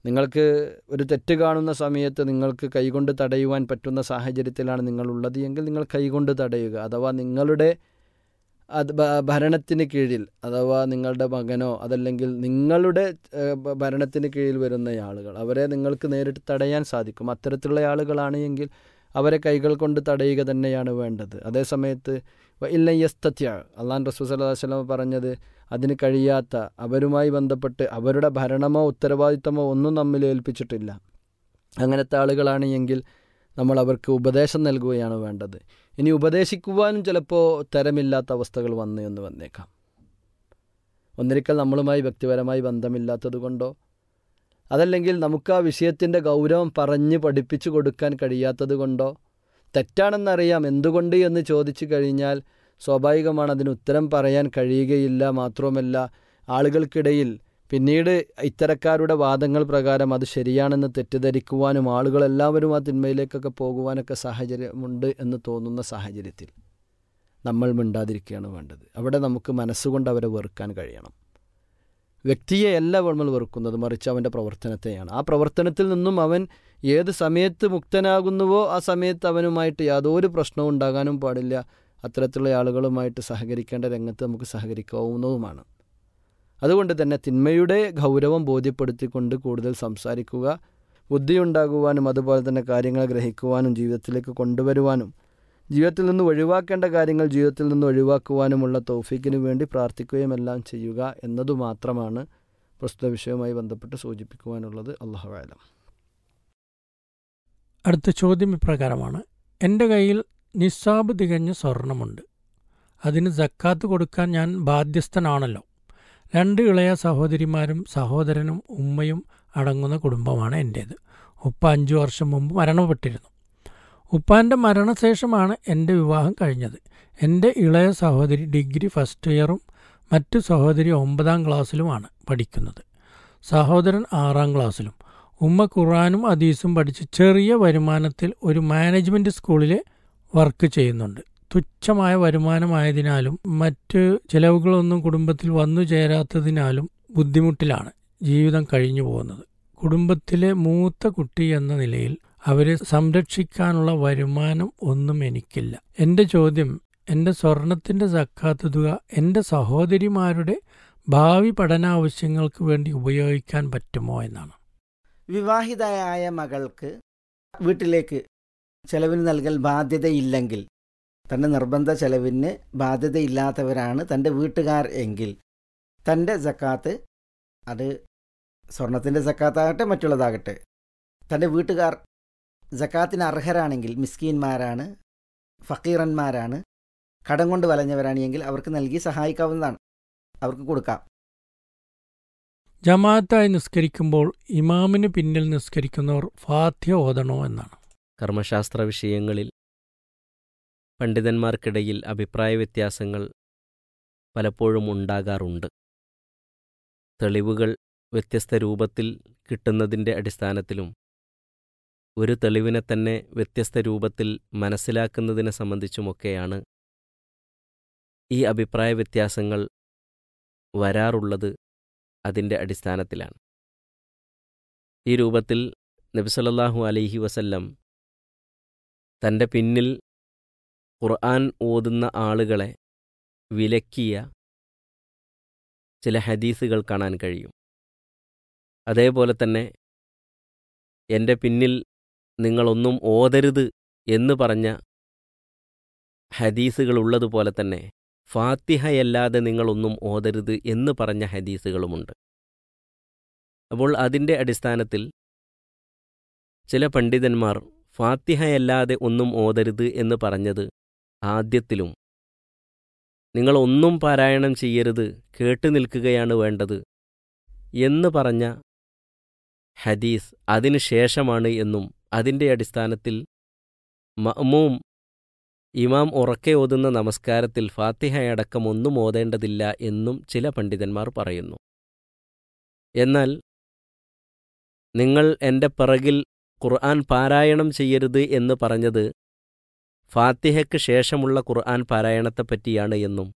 നിങ്ങൾക്ക് ഒരു തെറ്റ് കാണുന്ന സമയത്ത് നിങ്ങൾക്ക് കൈകൊണ്ട് തടയുവാൻ പറ്റുന്ന സാഹചര്യത്തിലാണ് നിങ്ങളുള്ളത് എങ്കിൽ നിങ്ങൾ കൈകൊണ്ട് തടയുക. അഥവാ നിങ്ങളുടെ അത് ഭരണത്തിന് കീഴിൽ, അഥവാ നിങ്ങളുടെ മകനോ അതല്ലെങ്കിൽ നിങ്ങളുടെ ഭരണത്തിന് കീഴിൽ വരുന്ന ആളുകൾ, അവരെ നിങ്ങൾക്ക് നേരിട്ട് തടയാൻ സാധിക്കും. അത്തരത്തിലുള്ള ആളുകളാണ് എങ്കിൽ അവരെ കൈകൾ കൊണ്ട് തടയുക തന്നെയാണ് വേണ്ടത്. അതേസമയത്ത് ഇല്ല യസ്തത്യ, അള്ളാഹു റസൂൽ സല്ലല്ലാഹു അലൈഹി വസല്ലം പറഞ്ഞത്, അതിന് കഴിയാത്ത, അവരുമായി ബന്ധപ്പെട്ട് അവരുടെ ഭരണമോ ഉത്തരവാദിത്തമോ ഒന്നും നമ്മിൽ ഏൽപ്പിച്ചിട്ടില്ല, അങ്ങനത്തെ ആളുകളാണ് എങ്കിൽ നമ്മൾ അവർക്ക് ഉപദേശം നൽകുകയാണ് വേണ്ടത്. ഇനി ഉപദേശിക്കുവാനും ചിലപ്പോൾ തരമില്ലാത്ത അവസ്ഥകൾ വന്നു എന്ന് വന്നേക്കാം. ഒന്നിരിക്കൽ നമ്മളുമായി വ്യക്തിപരമായി ബന്ധമില്ലാത്തത് കൊണ്ടോ അതല്ലെങ്കിൽ നമുക്ക് ആ വിഷയത്തിൻ്റെ ഗൗരവം പറഞ്ഞ് പഠിപ്പിച്ചു കൊടുക്കാൻ കഴിയാത്തത് കൊണ്ടോ, തെറ്റാണെന്നറിയാം എന്തുകൊണ്ട് എന്ന് ചോദിച്ചു കഴിഞ്ഞാൽ സ്വാഭാവികമാണ് അതിന് ഉത്തരം പറയാൻ കഴിയുകയില്ല. മാത്രവുമല്ല ആളുകൾക്കിടയിൽ പിന്നീട് ഇത്തരക്കാരുടെ വാദങ്ങൾ പ്രകാരം അത് ശരിയാണെന്ന് തെറ്റിദ്ധരിക്കുവാനും ആളുകളെല്ലാവരും ആ തിന്മയിലേക്കൊക്കെ പോകുവാനൊക്കെ സാഹചര്യമുണ്ട് എന്ന് തോന്നുന്ന സാഹചര്യത്തിൽ നമ്മൾ മിണ്ടാതിരിക്കുകയാണ് വേണ്ടത്. അവിടെ നമുക്ക് മനസ്സുകൊണ്ട് അവരെ വെറുക്കാൻ കഴിയണം. വ്യക്തിയെ അല്ല നമ്മൾ വെറുക്കുന്നത്, മറിച്ച് അവൻ്റെ പ്രവർത്തനത്തെയാണ്. ആ പ്രവർത്തനത്തിൽ നിന്നും അവൻ ഏത് സമയത്ത് മുക്തനാകുന്നുവോ ആ സമയത്ത് അവനുമായിട്ട് യാതൊരു പ്രശ്നവും ഉണ്ടാകാനും പാടില്ല. അത്തരത്തിലുള്ള ആളുകളുമായിട്ട് സഹകരിക്കേണ്ട രംഗത്ത് നമുക്ക് സഹകരിക്കാവുന്നതുമാണ്. അതുകൊണ്ട് തന്നെ തിന്മയുടെ ഗൗരവം ബോധ്യപ്പെടുത്തിക്കൊണ്ട് കൂടുതൽ സംസാരിക്കുക, ബുദ്ധിയുണ്ടാകുവാനും അതുപോലെ തന്നെ കാര്യങ്ങൾ ഗ്രഹിക്കുവാനും ജീവിതത്തിലേക്ക് കൊണ്ടുവരുവാനും ജീവിതത്തിൽ നിന്ന് ഒഴിവാക്കേണ്ട കാര്യങ്ങൾ ജീവിതത്തിൽ നിന്ന് ഒഴിവാക്കുവാനുമുള്ള തൗഫീക്കിന് വേണ്ടി പ്രാർത്ഥിക്കുകയും എല്ലാം ചെയ്യുക എന്നതു മാത്രമാണ് പ്രസ്തുത വിഷയവുമായി ബന്ധപ്പെട്ട് സൂചിപ്പിക്കുവാനുള്ളത്. അല്ലാഹു അഅലം. അടുത്ത ചോദ്യം ഇപ്രകാരമാണ്: എൻ്റെ കയ്യിൽ നിസ്സാബ് തികഞ്ഞ സ്വർണമുണ്ട്. അതിന് സക്കാത്ത് കൊടുക്കാൻ ഞാൻ ബാധ്യസ്ഥനാണല്ലോ. രണ്ട് ഇളയ സഹോദരിമാരും സഹോദരനും ഉമ്മയും അടങ്ങുന്ന കുടുംബമാണ് എൻ്റേത്. ഉപ്പ അഞ്ചു വർഷം മുമ്പ് മരണപ്പെട്ടിരുന്നു. ഉപ്പാൻ്റെ മരണശേഷമാണ് എൻ്റെ വിവാഹം കഴിഞ്ഞത്. എൻ്റെ ഇളയ സഹോദരി ഡിഗ്രി ഫസ്റ്റ് ഇയറും മറ്റു സഹോദരി ഒമ്പതാം ക്ലാസ്സിലുമാണ് പഠിക്കുന്നത്. സഹോദരൻ ആറാം ക്ലാസ്സിലും. ഉമ്മ ഖുർആനും ഹദീസും പഠിച്ച് ചെറിയ വരുമാനത്തിൽ ഒരു മാനേജ്മെൻറ്റ് സ്കൂളിൽ വർക്ക് ചെയ്യുന്നുണ്ട്. തുച്ഛമായ വരുമാനമായതിനാലും മറ്റ് ചിലവുകളൊന്നും കുടുംബത്തിൽ വന്നു ചേരാത്തതിനാലും ബുദ്ധിമുട്ടിലാണ് ജീവിതം കഴിഞ്ഞു പോകുന്നത്. കുടുംബത്തിലെ മൂത്ത കുട്ടി എന്ന നിലയിൽ അവരെ സംരക്ഷിക്കാനുള്ള വരുമാനം ഒന്നും എനിക്കില്ല. എൻ്റെ ചോദ്യം, എൻ്റെ സ്വർണത്തിൻ്റെ സക്കാത്ത് തുക എൻ്റെ സഹോദരിമാരുടെ ഭാവി പഠനാവശ്യങ്ങൾക്ക് വേണ്ടി ഉപയോഗിക്കാൻ പറ്റുമോ എന്നാണ്. വിവാഹിതയായ മകൾക്ക് വീട്ടിലേക്ക് ചെലവിന് നൽകൽ ബാധ്യതയില്ലെങ്കിൽ, തൻ്റെ നിർബന്ധ ചെലവിന് ബാധ്യതയില്ലാത്തവരാണ് തൻ്റെ വീട്ടുകാർ എങ്കിൽ, തൻ്റെ സക്കാത്ത്, അത് സ്വർണത്തിൻ്റെ സക്കാത്താകട്ടെ മറ്റുള്ളതാകട്ടെ, തൻ്റെ വീട്ടുകാർ സക്കാത്തിന് അർഹരാണെങ്കിൽ, മിസ്കീന്മാരാണ്, ഫക്കീറന്മാരാണ്, കടം കൊണ്ട് വലഞ്ഞവരാണ് എങ്കിൽ അവർക്ക് നൽകി സഹായിക്കാവുന്നതാണ്, അവർക്ക് കൊടുക്കാം. ജമാഅത്തായി നിസ്കരിക്കുമ്പോൾ ഇമാമിന് പിന്നിൽ നിസ്കരിക്കുന്നവർ ഫാത്തിഹ ഓതണോ എന്നാണ്. കർമ്മശാസ്ത്ര വിഷയങ്ങളിൽ പണ്ഡിതന്മാർക്കിടയിൽ അഭിപ്രായ വ്യത്യാസങ്ങൾ പലപ്പോഴും ഉണ്ടാകാറുണ്ട്. തെളിവുകൾ വ്യത്യസ്ത രൂപത്തിൽ കിട്ടുന്നതിൻ്റെ അടിസ്ഥാനത്തിലും ഒരു തെളിവിനെ തന്നെ വ്യത്യസ്ത രൂപത്തിൽ മനസ്സിലാക്കുന്നതിനെ സംബന്ധിച്ചുമൊക്കെയാണ് ഈ അഭിപ്രായ വ്യത്യാസങ്ങൾ വരാറുള്ളത്. അതിൻ്റെ അടിസ്ഥാനത്തിലാണ് ഈ രൂപത്തിൽ നബി സല്ലല്ലാഹു അലൈഹി വസല്ലം തൻ്റെ പിന്നിൽ ഖുർആൻ ഓതുന്ന ആളുകളെ വിലക്കിയ ചില ഹദീസുകൾ കാണാൻ കഴിയും. അതേപോലെ തന്നെ എൻ്റെ പിന്നിൽ നിങ്ങളൊന്നും ഓതരുത് എന്ന് പറഞ്ഞ ഹദീസുകൾ ഉള്ളതുപോലെ തന്നെ ഫാത്തിഹയല്ലാതെ നിങ്ങളൊന്നും ഓതരുത് എന്ന് പറഞ്ഞ ഹദീസുകളുമുണ്ട്. അപ്പോൾ അതിൻ്റെ അടിസ്ഥാനത്തിൽ ചില പണ്ഡിതന്മാർ ഫാത്തിഹയല്ലാതെ ഒന്നും ഓതരുത് എന്ന് പറഞ്ഞത് ആദ്യത്തിലും, നിങ്ങളൊന്നും പാരായണം ചെയ്യരുത്, കേട്ടു നിൽക്കുകയാണ് വേണ്ടത് എന്ന് പറഞ്ഞ ഹദീസ് അതിനു ശേഷമാണ് എന്നും, അതിൻ്റെ അടിസ്ഥാനത്തിൽ മഅ്മൂം ഇമാം ഉറക്കെ ഓതുന്ന നമസ്കാരത്തിൽ ഫാത്തിഹയടക്കം ഒന്നും ഓതേണ്ടതില്ല എന്നും ചില പണ്ഡിതന്മാർ പറയുന്നു. എന്നാൽ നിങ്ങൾ എൻ്റെ പിറകിൽ ഖുർആൻ പാരായണം ചെയ്യരുത് എന്ന് പറഞ്ഞത് ഫാത്തിഹയ്ക്ക് ശേഷമുള്ള ഖുർആൻ പാരായണത്തെപ്പറ്റിയാണ് എന്നും,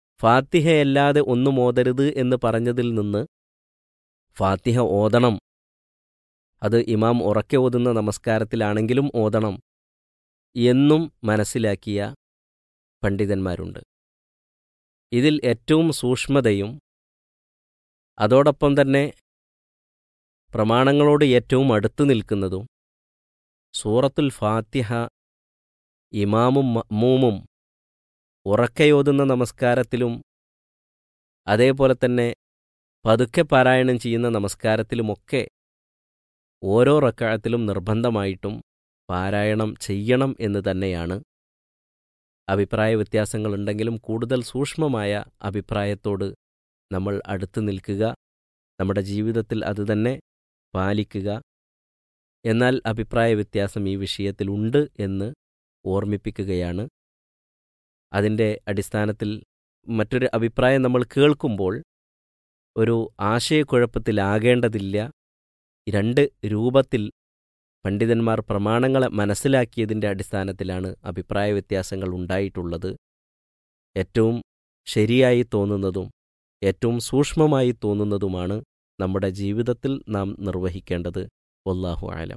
ഫാത്തിഹയല്ലാതെ ഒന്നും ഓതരുത് എന്ന് പറഞ്ഞതിൽ നിന്ന് ഫാത്തിഹ ഓതണം അത് ഇമാം ഉറക്കെ ഓതുന്ന നമസ്കാരത്തിലാണെങ്കിലും ഓതണം എന്നും മനസ്സിലാക്കിയ പണ്ഡിതന്മാരുണ്ട്. ഇതിൽ ഏറ്റവും സൂക്ഷ്മതയും അതോടൊപ്പം തന്നെ പ്രമാണങ്ങളോട് ഏറ്റവും അടുത്തു നിൽക്കുന്നതും സൂറത്തുൽ ഫാത്തിഹ ഇമാമും മഅ്മൂമും ഉറക്കയോതുന്ന നമസ്കാരത്തിലും അതേപോലെ തന്നെ പതുക്കെ പാരായണം ചെയ്യുന്ന നമസ്കാരത്തിലുമൊക്കെ ഓരോ റക്അത്തിലും നിർബന്ധമായിട്ടും പാരായണം ചെയ്യണം എന്ന് തന്നെയാണ്. അഭിപ്രായ വ്യത്യാസങ്ങളുണ്ടെങ്കിലും കൂടുതൽ സൂക്ഷ്മമായ അഭിപ്രായത്തോട് നമ്മൾ അടുത്തു നിൽക്കുക, നമ്മുടെ ജീവിതത്തിൽ അതുതന്നെ പാലിക്കുക. എന്നാൽ അഭിപ്രായ വ്യത്യാസം ഈ വിഷയത്തിലുണ്ട് എന്ന് ഓർമ്മിപ്പിക്കുകയാണ്. അതിൻ്റെ അടിസ്ഥാനത്തിൽ മറ്റൊരു അഭിപ്രായം നമ്മൾ കേൾക്കുമ്പോൾ ഒരു ആശയക്കുഴപ്പത്തിലാകേണ്ടതില്ല. രണ്ട് രൂപത്തിൽ പണ്ഡിതന്മാർ പ്രമാണങ്ങളെ മനസ്സിലാക്കിയതിൻ്റെ അടിസ്ഥാനത്തിലാണ് അഭിപ്രായ വ്യത്യാസങ്ങൾ ഉണ്ടായിട്ടുള്ളത്. ഏറ്റവും ശരിയായി തോന്നുന്നതും ഏറ്റവും സൂക്ഷ്മമായി തോന്നുന്നതുമാണ് നമ്മുടെ ജീവിതത്തിൽ നാം നിർവഹിക്കേണ്ടത്. വല്ലാഹു അലം.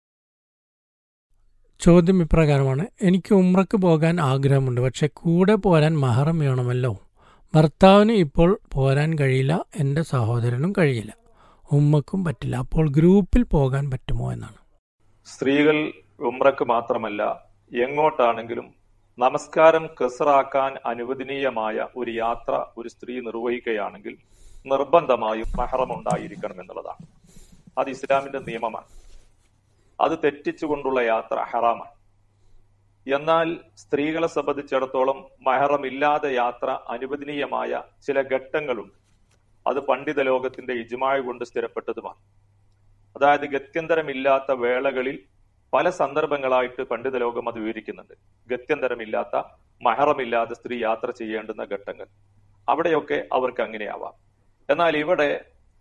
ചോദ്യം ഇപ്രകാരമാണ്: എനിക്ക് ഉംറക്ക് പോകാൻ ആഗ്രഹമുണ്ട്, പക്ഷെ കൂടെ പോരാൻ മഹറം വേണമല്ലോ. ഭർത്താവിന് ഇപ്പോൾ പോരാൻ കഴിയില്ല, എൻ്റെ സഹോദരനും കഴിയില്ല, ഉമ്മക്കും പറ്റില്ല. അപ്പോൾ ഗ്രൂപ്പിൽ പോകാൻ പറ്റുമോ എന്നാണ്. സ്ത്രീകൾ ഉംറക്ക് മാത്രമല്ല എങ്ങോട്ടാണെങ്കിലും നമസ്കാരം ഖസ്റാക്കാൻ അനുവദനീയമായ ഒരു യാത്ര ഒരു സ്ത്രീ നിർവഹിക്കുകയാണെങ്കിൽ നിർബന്ധമായും മഹറം ഉണ്ടായിരിക്കണം എന്നുള്ളതാണ്. അത് ഇസ്ലാമിന്റെ നിയമമാണ്. അത് തെറ്റിച്ചുകൊണ്ടുള്ള യാത്ര ഹറാമാണ്. എന്നാൽ സ്ത്രീകളെ സംബന്ധിച്ചിടത്തോളം മഹറമില്ലാതെ യാത്ര അനുവദനീയമായ ചില ഘട്ടങ്ങളുണ്ട്. അത് പണ്ഡിത ലോകത്തിന്റെ ഇജ്മാഅ് കൊണ്ട് സ്ഥിരപ്പെട്ടതുമാണ്. അതായത് ഗത്യന്തരമില്ലാത്ത വേളകളിൽ പല സന്ദർഭങ്ങളായിട്ട് പണ്ഡിത ലോകം അത് വിവരിക്കുന്നുണ്ട്. ഗത്യന്തരമില്ലാത്ത മഹറമില്ലാതെ സ്ത്രീ യാത്ര ചെയ്യേണ്ടുന്ന ഘട്ടങ്ങൾ, അവിടെയൊക്കെ അവർക്ക് അങ്ങനെയാവാം. എന്നാൽ ഇവിടെ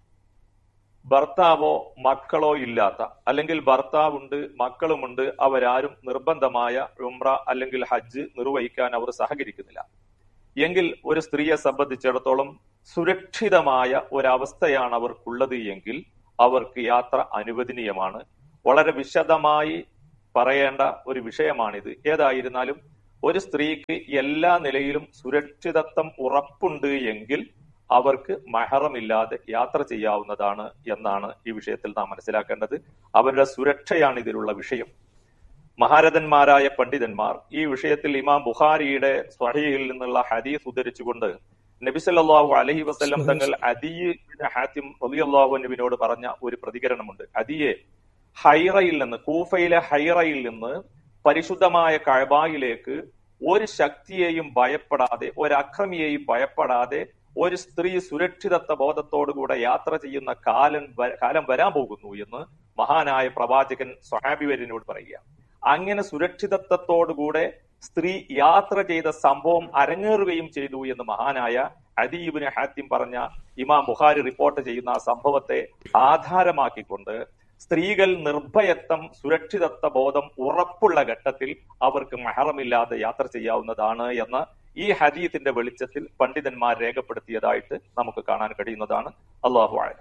ഭർത്താവോ മക്കളോ ഇല്ലാത്ത, അല്ലെങ്കിൽ ഭർത്താവുണ്ട് മക്കളുമുണ്ട്, അവരാരും നിർബന്ധമായ ഉംറ അല്ലെങ്കിൽ ഹജ്ജ് നിർവഹിക്കാൻ അവർ സഹകരിക്കുന്നില്ല എങ്കിൽ ഒരു സ്ത്രീയെ സംബന്ധിച്ചിടത്തോളം സുരക്ഷിതമായ ഒരവസ്ഥയാണ് അവർക്കുള്ളത് എങ്കിൽ അവർക്ക് യാത്ര അനുവദനീയമാണ്. വളരെ വിശദമായി പറയേണ്ട ഒരു വിഷയമാണിത്. ഏതായിരുന്നാലും ഒരു സ്ത്രീക്ക് എല്ലാ നിലയിലും സുരക്ഷിതത്വം ഉറപ്പുണ്ട് എങ്കിൽ അവർക്ക് മഹറമില്ലാതെ യാത്ര ചെയ്യാവുന്നതാണ് എന്നാണ് ഈ വിഷയത്തിൽ നാം മനസ്സിലാക്കേണ്ടത്. അവരുടെ സുരക്ഷയാണ് ഇതിലുള്ള വിഷയം. മഹാരഥന്മാരായ പണ്ഡിതന്മാർ ഈ വിഷയത്തിൽ ഇമാം ബുഖാരിയുടെ സ്വഹീഹിൽ നിന്നുള്ള ഹദീസ് ഉദ്ധരിച്ചുകൊണ്ട് നബി സല്ലല്ലാഹു അലൈഹി വസല്ലം തങ്ങൾ അദീ ഇബ്നു ഹാത്തിം റളിയല്ലാഹു അൻഹുവിനോട് പറഞ്ഞ ഒരു പ്രതികരണമുണ്ട്. അദിയെ, ഹൈറയിൽ നിന്ന്, കൂഫയിലെ ഹൈറയിൽ നിന്ന് പരിശുദ്ധമായ കഅബയിലേക്ക് ഒരു ശക്തിയെയും ഭയപ്പെടാതെ, ഒരു അക്രമിയെയും ഭയപ്പെടാതെ ഒരു സ്ത്രീ സുരക്ഷിതത്വ ബോധത്തോടുകൂടെ യാത്ര ചെയ്യുന്ന കാലം കാലം വരാൻ പോകുന്നു എന്ന് മഹാനായ പ്രവാചകൻ സ്വഹാബിവര്യനോട് പറയുക. അങ്ങനെ സുരക്ഷിതത്വത്തോടുകൂടെ സ്ത്രീ യാത്ര ചെയ്ത സംഭവം അരങ്ങേറുകയും ചെയ്തു എന്ന് മഹാനായ അദീ ഇബ്നു ഹാത്തിം പറഞ്ഞ ഇമാം ബുഖാരി റിപ്പോർട്ട് ചെയ്യുന്ന ആ സംഭവത്തെ ആധാരമാക്കിക്കൊണ്ട് സ്ത്രീകൾ നിർഭയത്വം, സുരക്ഷിതത്വ ബോധം ഉറപ്പുള്ള ഘട്ടത്തിൽ അവർക്ക് മഹറമില്ലാതെ യാത്ര ചെയ്യാവുന്നതാണ് എന്ന് ഈ ഹദീത്തിന്റെ വെളിച്ചത്തിൽ പണ്ഡിതന്മാർ രേഖപ്പെടുത്തിയതായിട്ട് നമുക്ക് കാണാൻ കഴിയുന്നതാണ്. അല്ലാഹു അഅലം.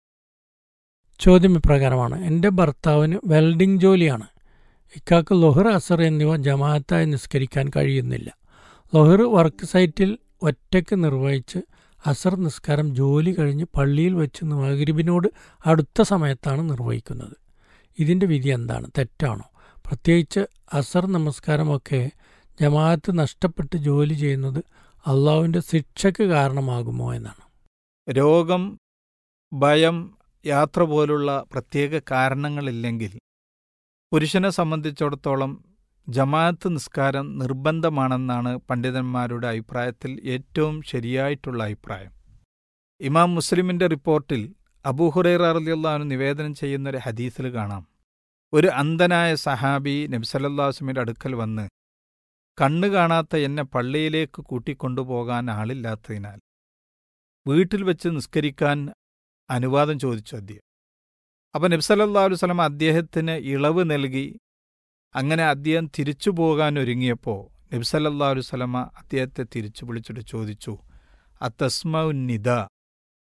ചോദ്യം ഇപ്രകാരമാണ്: എൻ്റെ ഭർത്താവിന് വെൽഡിംഗ് ജോലിയാണ്. ഇക്കാക്ക് ലൊഹർ, അസർ എന്നിവ ജമാഅത്തായി നിസ്കരിക്കാൻ കഴിയുന്നില്ല. ലൊഹർ വർക്ക് സൈറ്റിൽ ഒറ്റയ്ക്ക് നിർവഹിച്ച് അസർ നിസ്കാരം ജോലി കഴിഞ്ഞ് പള്ളിയിൽ വെച്ച് മഗ്രിബിനോട് അടുത്ത സമയത്താണ് നിർവഹിക്കുന്നത്. ഇതിൻ്റെ വിധി എന്താണ്? തെറ്റാണോ? പ്രത്യേകിച്ച് അസർ നമസ്കാരമൊക്കെ ജമാഅത്ത് നഷ്ടപ്പെട്ട് ജോലി ചെയ്യുന്നത് അള്ളാഹുവിൻ്റെ ശിക്ഷയ്ക്ക് കാരണമാകുമോ എന്നാണ്. രോഗം, ഭയം, യാത്ര പോലുള്ള പ്രത്യേക കാരണങ്ങളില്ലെങ്കിൽ പുരുഷനെ സംബന്ധിച്ചിടത്തോളം ജമാഅത്ത് നിസ്കാരം നിർബന്ധമാണെന്നാണ് പണ്ഡിതന്മാരുടെ അഭിപ്രായത്തിൽ ഏറ്റവും ശരിയായിട്ടുള്ള അഭിപ്രായം. ഇമാം മുസ്ലിമിൻ്റെ റിപ്പോർട്ടിൽ അബൂ ഹുറൈറ റളിയല്ലാഹു അൻഹു നിവേദനം ചെയ്യുന്നൊരു ഹദീസിൽ കാണാം, ഒരു അന്ധനായ സഹാബി നബി സല്ലല്ലാഹു അലൈഹി വസല്ലമയുടെ അടുക്കൽ വന്ന്, കണ്ണു കാണാത്ത എന്നെ പള്ളിയിലേക്ക് കൂട്ടിക്കൊണ്ടുപോകാൻ ആളില്ലാത്തതിനാൽ വീട്ടിൽ വെച്ച് നിസ്കരിക്കാൻ അനുവാദം ചോദിച്ചു അദ്ദേഹം. അപ്പം നബി സല്ലല്ലാഹു അലൈഹി വസല്ലം അദ്ദേഹത്തിന് ഇളവ് നൽകി. അങ്ങനെ അദ്ദേഹം തിരിച്ചു പോകാൻ ഒരുങ്ങിയപ്പോൾ നബി സല്ലല്ലാഹു അലൈഹി വസല്ലമ അദ്ദേഹത്തെ തിരിച്ചു വിളിച്ചിട്ട് ചോദിച്ചു, അത്തസ്മഉ നിദ,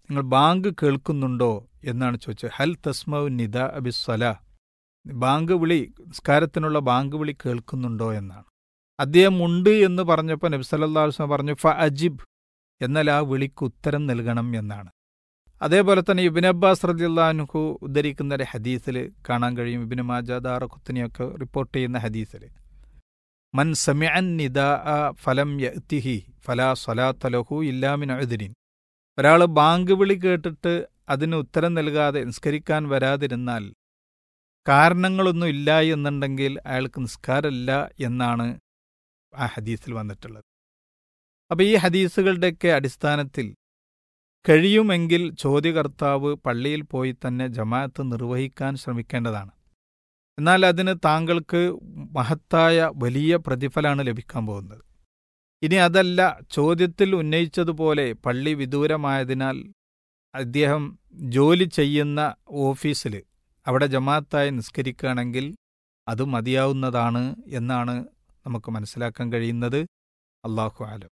നിങ്ങൾ ബാങ്ക് കേൾക്കുന്നുണ്ടോ എന്നാണ് ചോദിച്ചത്. ഹൽ തസ്മൗ നിദ അബിസ്വല, ബാങ്ക് വിളി, നിസ്കാരത്തിനുള്ള ബാങ്ക് വിളി കേൾക്കുന്നുണ്ടോ എന്നാണ്. അദ്ദേഹം ഉണ്ട് എന്ന് പറഞ്ഞപ്പോൾ നബി സല്ലല്ലാഹു അലൈഹി വസല്ലം പറഞ്ഞു ഫ അജിബ്, എന്നാൽ ആ വിളിക്ക് ഉത്തരം നൽകണം എന്നാണ്. അതേപോലെ തന്നെ ഇബ്നു അബ്ബാസ് റളിയല്ലാഹു അൻഹു ഉദ്ധരിക്കുന്ന ഒരു ഹദീസിൽ കാണാൻ കഴിയും, ഇബ്നു മാജാ ദാറഖുത്നിയൊക്കെ റിപ്പോർട്ട് ചെയ്യുന്ന ഹദീസിൽ, മൻ സമിഅൻ നിദാഅ ഫലം യഅതിഹി ഫലാ സ്വലാത്ത ലഹു ഇല്ലാ മിൻ ഉദ്രിൻ. ഒരാൾ ബാങ്ക് വിളി കേട്ടിട്ട് അതിന് ഉത്തരം നൽകാതെ നിസ്കരിക്കാൻ വരാതിരുന്നാൽ കാരണങ്ങളൊന്നും ഇല്ല എന്നുണ്ടെങ്കിൽ അയാൾക്ക് നിസ്കാരമില്ല എന്നാണ് ആ ഹദീസിൽ വന്നിട്ടുള്ളത്. അപ്പോൾ ഈ ഹദീസുകളുടെയൊക്കെ അടിസ്ഥാനത്തിൽ കഴിയുമെങ്കിൽ ചോദ്യകർത്താവ് പള്ളിയിൽ പോയി തന്നെ ജമാഅത്ത് നിർവഹിക്കാൻ ശ്രമിക്കേണ്ടതാണ്. എന്നാൽ അതിന് താങ്കൾക്ക് മഹത്തായ വലിയ പ്രതിഫലമാണ് ലഭിക്കാൻ പോകുന്നത്. ഇനി അതല്ല, ചോദ്യത്തിൽ ഉന്നയിച്ചതുപോലെ പള്ളി വിദൂരമായതിനാൽ അദ്ദേഹം ജോലി ചെയ്യുന്ന ഓഫീസിൽ അവിടെ ജമാഅത്തായി നിസ്കരിക്കുകയാണെങ്കിൽ അത് മതിയാവുന്നതാണ് എന്നാണ് നമുക്ക് മനസ്സിലാക്കാൻ കഴിയുന്നത്. അല്ലാഹു അലം.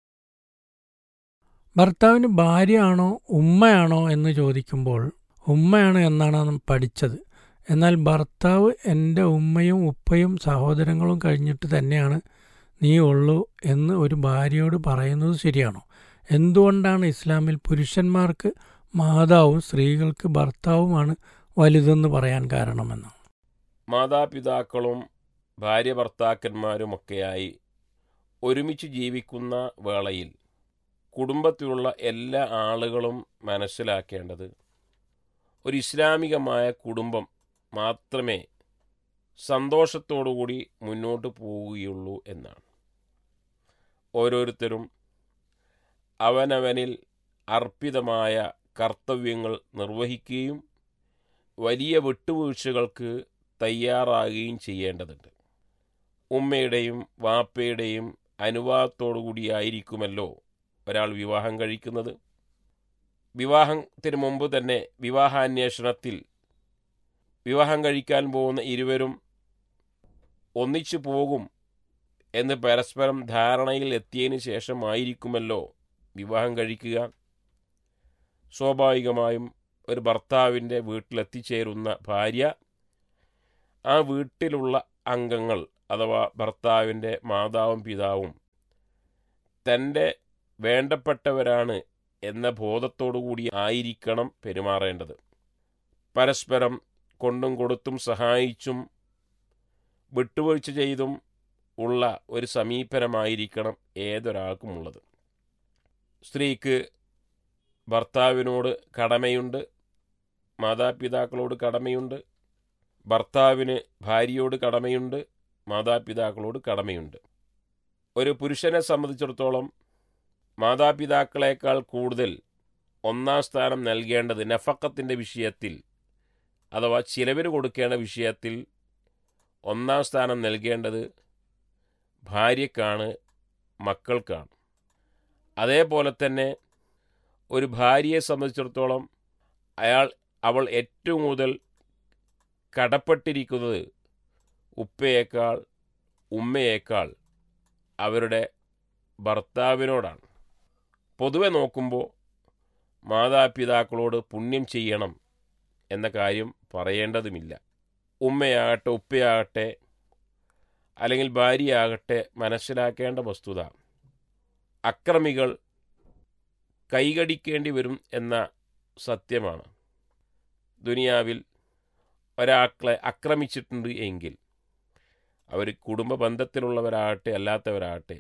ഭർത്താവിന് ഭാര്യയാണോ ഉമ്മയാണോ എന്ന് ചോദിക്കുമ്പോൾ ഉമ്മയാണ് എന്നാണ് നാം പഠിച്ചത്. എന്നാൽ ഭർത്താവ് എൻ്റെ ഉമ്മയും ഉപ്പയും സഹോദരങ്ങളും കഴിഞ്ഞിട്ട് തന്നെയാണ് നീ ഉള്ളൂ എന്ന് ഒരു ഭാര്യയോട് പറയുന്നത് ശരിയാണോ? എന്തുകൊണ്ടാണ് ഇസ്ലാമിൽ പുരുഷന്മാർക്ക് മാതാവും സ്ത്രീകൾക്ക് ഭർത്താവുമാണ് വലുതെന്ന് പറയാൻ കാരണമെന്നാണ്. മാതാപിതാക്കളും ഭാര്യ ഭർത്താക്കന്മാരുമൊക്കെയായി ഒരുമിച്ച് ജീവിക്കുന്ന വേളയിൽ കുടുംബത്തിലുള്ള എല്ലാ ആളുകളും മനസ്സിലാക്കേണ്ടത് ഒരു ഇസ്ലാമികമായ കുടുംബം മാത്രമേ സന്തോഷത്തോടുകൂടി മുന്നോട്ട് പോവുകയുള്ളൂ എന്നാണ്. ഓരോരുത്തരും അവനവനിൽ അർപ്പിതമായ കർത്തവ്യങ്ങൾ നിർവഹിക്കുകയും വലിയ വിട്ടുവീഴ്ചകൾക്ക് തയ്യാറാകുകയും ചെയ്യേണ്ടതുണ്ട്. ഉമ്മയുടെയും വാപ്പയുടെയും അനുവാദത്തോടുകൂടിയായിരിക്കുമല്ലോ ഒരാൾ വിവാഹം കഴിക്കുന്നത്. വിവാഹത്തിന് മുമ്പ് തന്നെ വിവാഹാന്വേഷണത്തിൽ വിവാഹം കഴിക്കാൻ പോകുന്ന ഇരുവരും ഒന്നിച്ചു പോകും എന്ന് പരസ്പരം ധാരണയിൽ എത്തിയതിന് ശേഷമായിരിക്കുമല്ലോ വിവാഹം കഴിക്കുക. സ്വാഭാവികമായും ഒരു ഭർത്താവിൻ്റെ വീട്ടിലെത്തിച്ചേരുന്ന ഭാര്യ ആ വീട്ടിലുള്ള അംഗങ്ങൾ അഥവാ ഭർത്താവിൻ്റെ മാതാവും പിതാവും തൻ്റെ വേണ്ടപ്പെട്ടവരാണ് എന്ന ബോധത്തോടുകൂടി ആയിരിക്കണം പെരുമാറേണ്ടത്. പരസ്പരം കൊണ്ടും കൊടുത്തും സഹായിച്ചും വിട്ടുവീഴ്ച ചെയ്തും ഉള്ള ഒരു സമീപനമായിരിക്കണം ഏതൊരാൾക്കുമുള്ളത്. സ്ത്രീക്ക് ഭർത്താവിനോട് കടമയുണ്ട്, മാതാപിതാക്കളോട് കടമയുണ്ട്. ഭർത്താവിന് ഭാര്യയോട് കടമയുണ്ട്, മാതാപിതാക്കളോട് കടമയുണ്ട്. ഒരു പുരുഷനെ സംബന്ധിച്ചിടത്തോളം മാതാപിതാക്കളെക്കാൾ കൂടുതൽ ഒന്നാം സ്ഥാനം നൽകേണ്ടത് നഫക്കത്തിൻ്റെ വിഷയത്തിൽ അഥവാ ചിലവിന് കൊടുക്കേണ്ട വിഷയത്തിൽ ഒന്നാം സ്ഥാനം നൽകേണ്ടത് ഭാര്യക്കാണ്, മക്കൾക്കാണ്. അതേപോലെ തന്നെ ഒരു ഭാര്യയെ സംബന്ധിച്ചിടത്തോളം അയാൾ അവൾ ഏറ്റവും കൂടുതൽ കടപ്പെട്ടിരിക്കുന്നത് ഉപ്പയേക്കാൾ ഉമ്മയേക്കാൾ അവരുടെ ഭർത്താവിനോടാണ്. പൊതുവെ നോക്കുമ്പോൾ മാതാപിതാക്കളോട് പുണ്യം ചെയ്യണം എന്ന കാര്യം പറയേണ്ടതുമില്ല. ഉമ്മയാകട്ടെ ഉപ്പയാകട്ടെ അല്ലെങ്കിൽ ഭാര്യയാകട്ടെ മനസ്സിലാക്കേണ്ട വസ്തുത അക്രമികൾ കൈകടിക്കേണ്ടി വരും എന്ന സത്യമാണ്. ദുനിയാവിൽ ഒരാളെ ആക്രമിച്ചിട്ടുണ്ട് എങ്കിൽ അവർ കുടുംബ ബന്ധത്തിലുള്ളവരാകട്ടെ അല്ലാത്തവരാകട്ടെ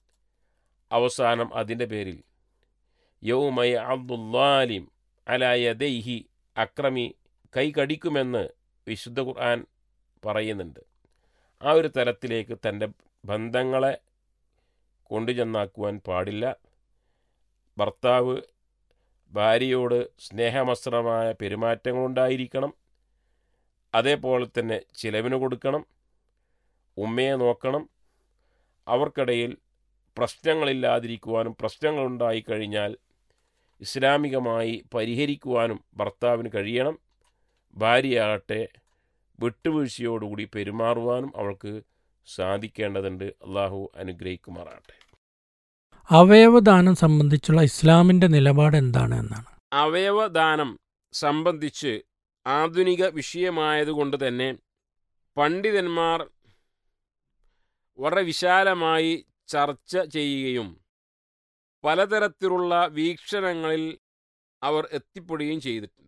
അവസാനം അതിൻ്റെ പേരിൽ യൗമയ അബ്ദുല്ലാലിം അലായദൈഹി അക്രമി കൈകടിക്കുമെന്ന് വിശുദ്ധ ഖുർആൻ പറയുന്നുണ്ട്. ആ ഒരു തലത്തിലേക്ക് തൻ്റെ ബന്ധങ്ങളെ കൊണ്ടുചെന്നാക്കുവാൻ പാടില്ല. ഭർത്താവ് ഭാര്യയോട് സ്നേഹമസ്ത്രമായ പെരുമാറ്റങ്ങളുണ്ടായിരിക്കണം. അതേപോലെ തന്നെ ചിലവിന് കൊടുക്കണം, ഉമ്മയെ നോക്കണം. അവർക്കിടയിൽ പ്രശ്നങ്ങളില്ലാതിരിക്കുവാനും പ്രശ്നങ്ങളുണ്ടായിക്കഴിഞ്ഞാൽ ഇസ്ലാമികമായി പരിഹരിക്കുവാനും ഭർത്താവിന് കഴിയണം. ഭാര്യയാകട്ടെ വിട്ടുവീഴ്ചയോടുകൂടി പെരുമാറുവാനും അവൾക്ക് സാധിക്കേണ്ടതുണ്ട്. അള്ളാഹു അനുഗ്രഹിക്കുമാറാകട്ടെ. അവയവദാനം സംബന്ധിച്ചുള്ള ഇസ്ലാമിൻ്റെ നിലപാട് എന്താണ് എന്നാണ്. അവയവദാനം സംബന്ധിച്ച് ആധുനിക വിഷയമായതുകൊണ്ട് തന്നെ പണ്ഡിതന്മാർ വളരെ വിശാലമായി ചർച്ച ചെയ്യുകയും പലതരത്തിലുള്ള വീക്ഷണങ്ങളിൽ അവർ എത്തിപ്പെടുകയും ചെയ്തിട്ടുണ്ട്.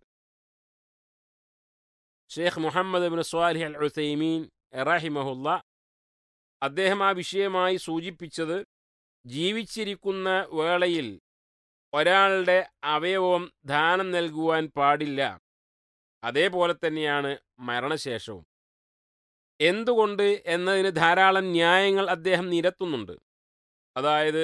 ഷെയ്ഖ് മുഹമ്മദ് ബിൻ സ്വാലിഹ് അൽ ഉസൈമീൻ റഹിമഹുല്ല അദ്ദേഹം ആ വിഷയമായി സൂചിപ്പിച്ചത്, ജീവിച്ചിരിക്കുന്ന വേളയിൽ ഒരാളുടെ അവയവം ദാനം നൽകുവാൻ പാടില്ല, അതേപോലെ തന്നെയാണ് മരണശേഷവും. എന്തുകൊണ്ട് എന്നതിന് ധാരാളം ന്യായങ്ങൾ അദ്ദേഹം നിരത്തുന്നുണ്ട്. അതായത്,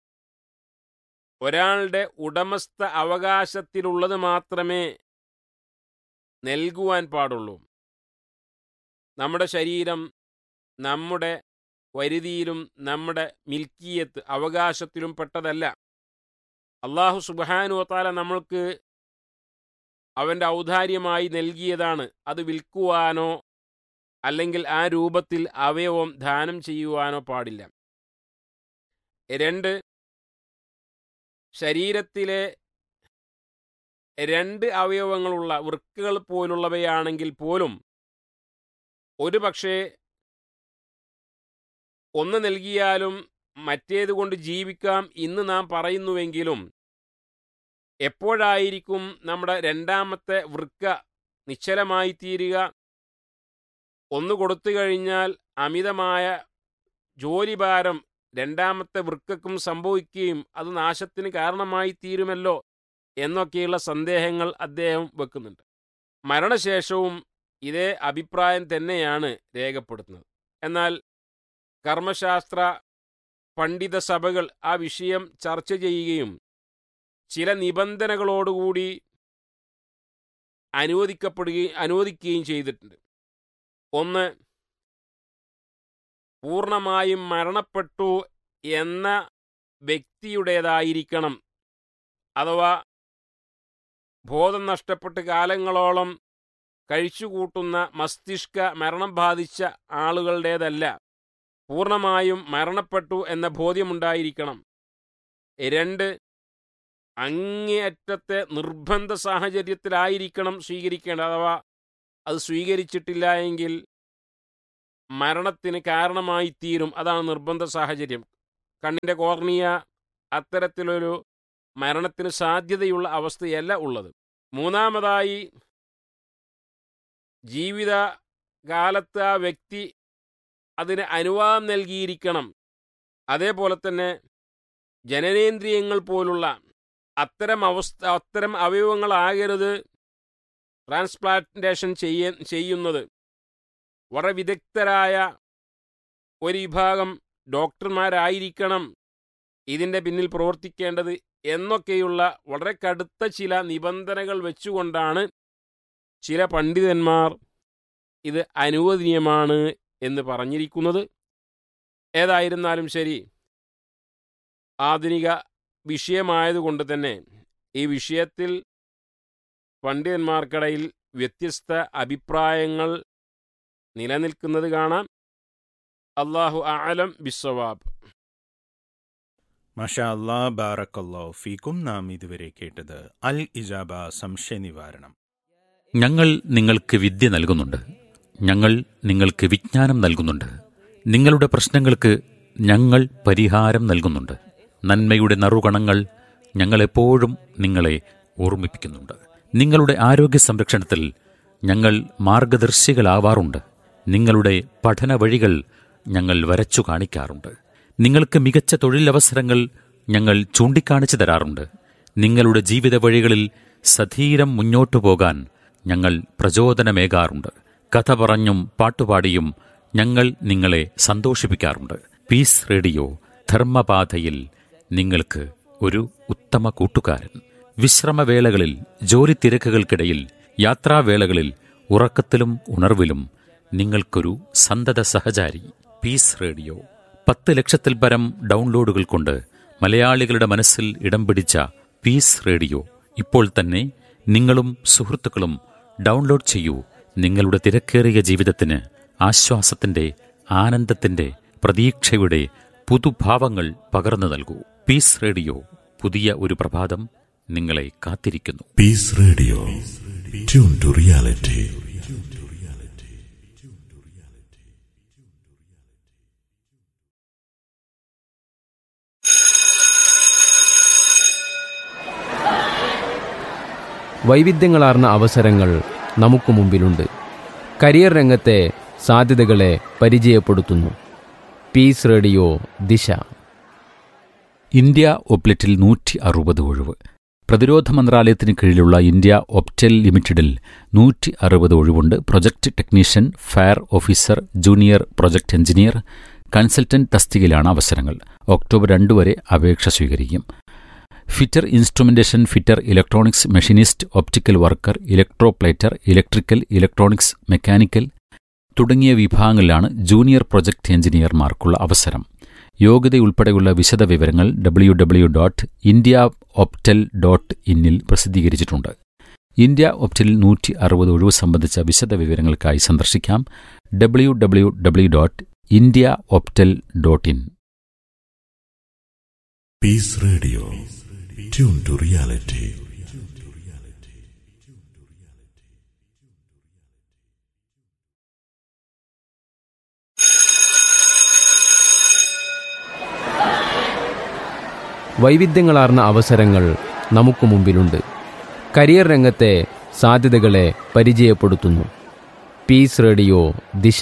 ഒരാളുടെ ഉടമസ്ഥ അവകാശത്തിലുള്ളത് മാത്രമേ നൽകുവാൻ പാടുള്ളൂ. നമ്മുടെ ശരീരം നമ്മുടെ പരിധിയിലും നമ്മുടെ മിൽക്കിയത്ത് അവകാശത്തിലും പെട്ടതല്ല. അല്ലാഹു സുബ്ഹാനഹു വ തആല നമ്മൾക്ക് അവൻ്റെ ഔദാര്യമായി നൽകിയതാണ്. അത് വിൽക്കുവാനോ അല്ലെങ്കിൽ ആ രൂപത്തിൽ അവയവം ദാനം ചെയ്യുവാനോ പാടില്ല. രണ്ട്, ശരീരത്തിലെ രണ്ട് അവയവങ്ങളുള്ള വൃക്കകൾ പോലുള്ളവയാണെങ്കിൽ പോലും ഒരു പക്ഷേ ഒന്ന് നൽകിയാലും മറ്റേതുകൊണ്ട് ജീവിക്കാം ഇന്ന് നാം പറയുന്നുവെങ്കിലും എപ്പോഴായിരിക്കും നമ്മുടെ രണ്ടാമത്തെ വൃക്ക നിശ്ചലമായി തീരുക? ഒന്ന് കൊടുത്തു കഴിഞ്ഞാൽ അമിതമായ ജോലിഭാരം രണ്ടാമത്തെ വൃക്കക്കും സംഭവിക്കുകയും അത് നാശത്തിന് കാരണമായി തീരുമല്ലോ എന്നൊക്കെയുള്ള സന്ദേഹങ്ങൾ അദ്ദേഹം വെക്കുന്നുണ്ട്. മരണശേഷവും ഇതേ അഭിപ്രായം തന്നെയാണ് രേഖപ്പെടുത്തുന്നത്. എന്നാൽ കർമ്മശാസ്ത്ര പണ്ഡിത സഭകൾ ആ വിഷയം ചർച്ച ചെയ്യുകയും ചില നിബന്ധനകളോടുകൂടി അനുവദിക്കപ്പെടുകയും അനുവദിക്കുകയും ചെയ്തിട്ടുണ്ട്. ഒന്ന്, പൂർണ്ണമായും മരണപ്പെട്ടു എന്ന വ്യക്തിയുടേതായിരിക്കണം. അഥവാ ബോധം നഷ്ടപ്പെട്ട് കാലങ്ങളോളം കഴിച്ചുകൂട്ടുന്ന മസ്തിഷ്ക മരണം ബാധിച്ച ആളുകളുടേതല്ല. പൂർണ്ണമായും മരണപ്പെട്ടു എന്ന ബോധ്യമുണ്ടായിരിക്കണം. രണ്ട്, അങ്ങേയറ്റത്തെ നിർബന്ധ സാഹചര്യത്തിലായിരിക്കണം സ്വീകരിക്കേണ്ടത്. അഥവാ അത് സ്വീകരിച്ചിട്ടില്ല എങ്കിൽ മരണത്തിന് കാരണമായി തീരും. അതാണ് നിർബന്ധ സാഹചര്യം. കണ്ണിൻ്റെ കോർണിയ അത്തരത്തിലൊരു മരണത്തിന് സാധ്യതയുള്ള അവസ്ഥയല്ല ഉള്ളത്. മൂന്നാമതായി, ജീവിതകാലത്ത് ആ വ്യക്തി അതിന് അനുവാദം നൽകിയിരിക്കണം. അതേപോലെ തന്നെ ജനനേന്ദ്രിയങ്ങൾ പോലുള്ള അത്തരം അവസ്ഥ അത്തരം അവയവങ്ങളാകരുത് ട്രാൻസ്പ്ലാന്റേഷൻ ചെയ്യ ചെയ്യുന്നത്. വളരെ വിദഗ്ധരായ ഒരു വിഭാഗം ഡോക്ടർമാരായിരിക്കണം ഇതിൻ്റെ പിന്നിൽ പ്രവർത്തിക്കേണ്ടത് എന്നൊക്കെയുള്ള വളരെ കടുത്ത ചില നിബന്ധനകൾ വെച്ചുകൊണ്ടാണ് ചില പണ്ഡിതന്മാർ ഇത് അനുവദനീയമാണ് എന്ന് പറഞ്ഞിരിക്കുന്നത്. ഏതായിരുന്നാലും ശരി, ആധുനിക വിഷയമായതുകൊണ്ട് തന്നെ ഈ വിഷയത്തിൽ പണ്ഡിതന്മാർക്കിടയിൽ വ്യത്യസ്ത അഭിപ്രായങ്ങൾ നിലനിൽക്കുന്നത് കാണാം. അല്ലാഹു അഅലം ബിസ്സവാബ്. മാഷാ അല്ലാ, ബാറക്കല്ലാഹു ഫീക്കും. നാം ഇതുവരെ കേട്ടത് അൽ ഇജാബ സംശയ നിവാരണം. ഞങ്ങൾ നിങ്ങൾക്ക് വിദ്യ നൽകുന്നുണ്ട്. ഞങ്ങൾ നിങ്ങൾക്ക് വിജ്ഞാനം നൽകുന്നുണ്ട്. നിങ്ങളുടെ പ്രശ്നങ്ങൾക്ക് ഞങ്ങൾ പരിഹാരം നൽകുന്നുണ്ട്. നന്മയുടെ നറുകണങ്ങൾ ഞങ്ങളെപ്പോഴും നിങ്ങളെ ഓർമ്മിപ്പിക്കുന്നുണ്ട്. നിങ്ങളുടെ ആരോഗ്യ സംരക്ഷണത്തിൽ ഞങ്ങൾ മാർഗദർശികളാവാറുണ്ട്. നിങ്ങളുടെ പഠന വഴികൾ ഞങ്ങൾ വരച്ചു കാണിക്കാറുണ്ട്. നിങ്ങൾക്ക് മികച്ച തൊഴിലവസരങ്ങൾ ഞങ്ങൾ ചൂണ്ടിക്കാണിച്ചു തരാറുണ്ട്. നിങ്ങളുടെ ജീവിത വഴികളിൽ സധീരം മുന്നോട്ടു പോകാൻ ഞങ്ങൾ പ്രചോദനമേകാറുണ്ട്. കഥ പറഞ്ഞും പാട്ടുപാടിയും ഞങ്ങൾ നിങ്ങളെ സന്തോഷിപ്പിക്കാറുണ്ട്. പീസ് റേഡിയോ ധർമ്മപാതയിൽ നിങ്ങൾക്ക് ഒരു ഉത്തമ കൂട്ടുകാരൻ. വിശ്രമവേളകളിൽ, ജോലി തിരക്കുകൾക്കിടയിൽ, യാത്രാവേളകളിൽ, ഉറക്കത്തിലും ഉണർവിലും നിങ്ങൾക്കൊരു സന്തത സഹചാരി. പീസ് റേഡിയോ പത്ത് ലക്ഷത്തിൽ പരം ഡൗൺലോഡുകൾ കൊണ്ട് മലയാളികളുടെ മനസ്സിൽ ഇടം പിടിച്ച പീസ് റേഡിയോ ഇപ്പോൾ തന്നെ നിങ്ങളും സുഹൃത്തുക്കളും ഡൗൺലോഡ് ചെയ്യൂ. നിങ്ങളുടെ തിരക്കേറിയ ജീവിതത്തിന് ആശ്വാസത്തിന്റെ, ആനന്ദത്തിന്റെ, പ്രതീക്ഷയുടെ പുതുഭാവങ്ങൾ പകർന്നു നൽകൂ. പീസ് റേഡിയോ, പുതിയ ഒരു പ്രഭാതം, നിങ്ങളെ കാത്തിരിക്കുന്നു. Piece radio, tune to reality. വൈവിധ്യങ്ങളാർന്ന അവസരങ്ങൾ നമുക്ക് മുമ്പിലുണ്ട്. കരിയർ രംഗത്തെ സാധ്യതകളെ പരിചയപ്പെടുത്തുന്നു പീസ് റേഡിയോ ദിശ. ഇന്ത്യ ഒപ്ലെറ്റിൽ നൂറ്റി അറുപത് ഒഴിവ്. പ്രതിരോധ മന്ത്രാലയത്തിന് കീഴിലുള്ള ഇന്ത്യ ഒപ്റ്റെൽ ലിമിറ്റഡിൽ നൂറ്റി അറുപത് ഒഴിവുണ്ട്. Project technician, fire officer, junior project engineer, consultant തസ്തികയിലാണ് അവസരങ്ങൾ. ഒക്ടോബർ രണ്ട് വരെ അപേക്ഷ സ്വീകരിക്കും. Fitter instrumentation, fitter electronics, machinist, optical worker, electroplater, electrical, electronics, mechanical തുടങ്ങിയ വിഭാഗങ്ങളിലാണ് ജൂനിയർ പ്രൊജക്ട് എഞ്ചിനീയർമാർക്കുള്ള അവസരം. യോഗ്യതയുൾപ്പെടെയുള്ള വിശദ വിവരങ്ങൾ W W dot India ഒപ്റ്റൽ dot ഇന്നിൽ പ്രസിദ്ധീകരിച്ചിട്ടുണ്ട്. ഇന്ത്യ ഒപ്റ്റലിൽ നൂറ്റി അറുപത് ഒഴിവ് സംബന്ധിച്ച വിശദ വിവരങ്ങൾക്കായി സന്ദർശിക്കാം W W W dot India ഒപ്റ്റൽ dot in. Piece radio, tune to reality. വൈവിധ്യങ്ങളാർന്ന അവസരങ്ങൾ നമുക്ക് മുമ്പിലുണ്ട്. കരിയർ രംഗത്തെ സാധ്യതകളെ പരിചയപ്പെടുത്തുന്നു പീസ് റേഡിയോ ദിശ.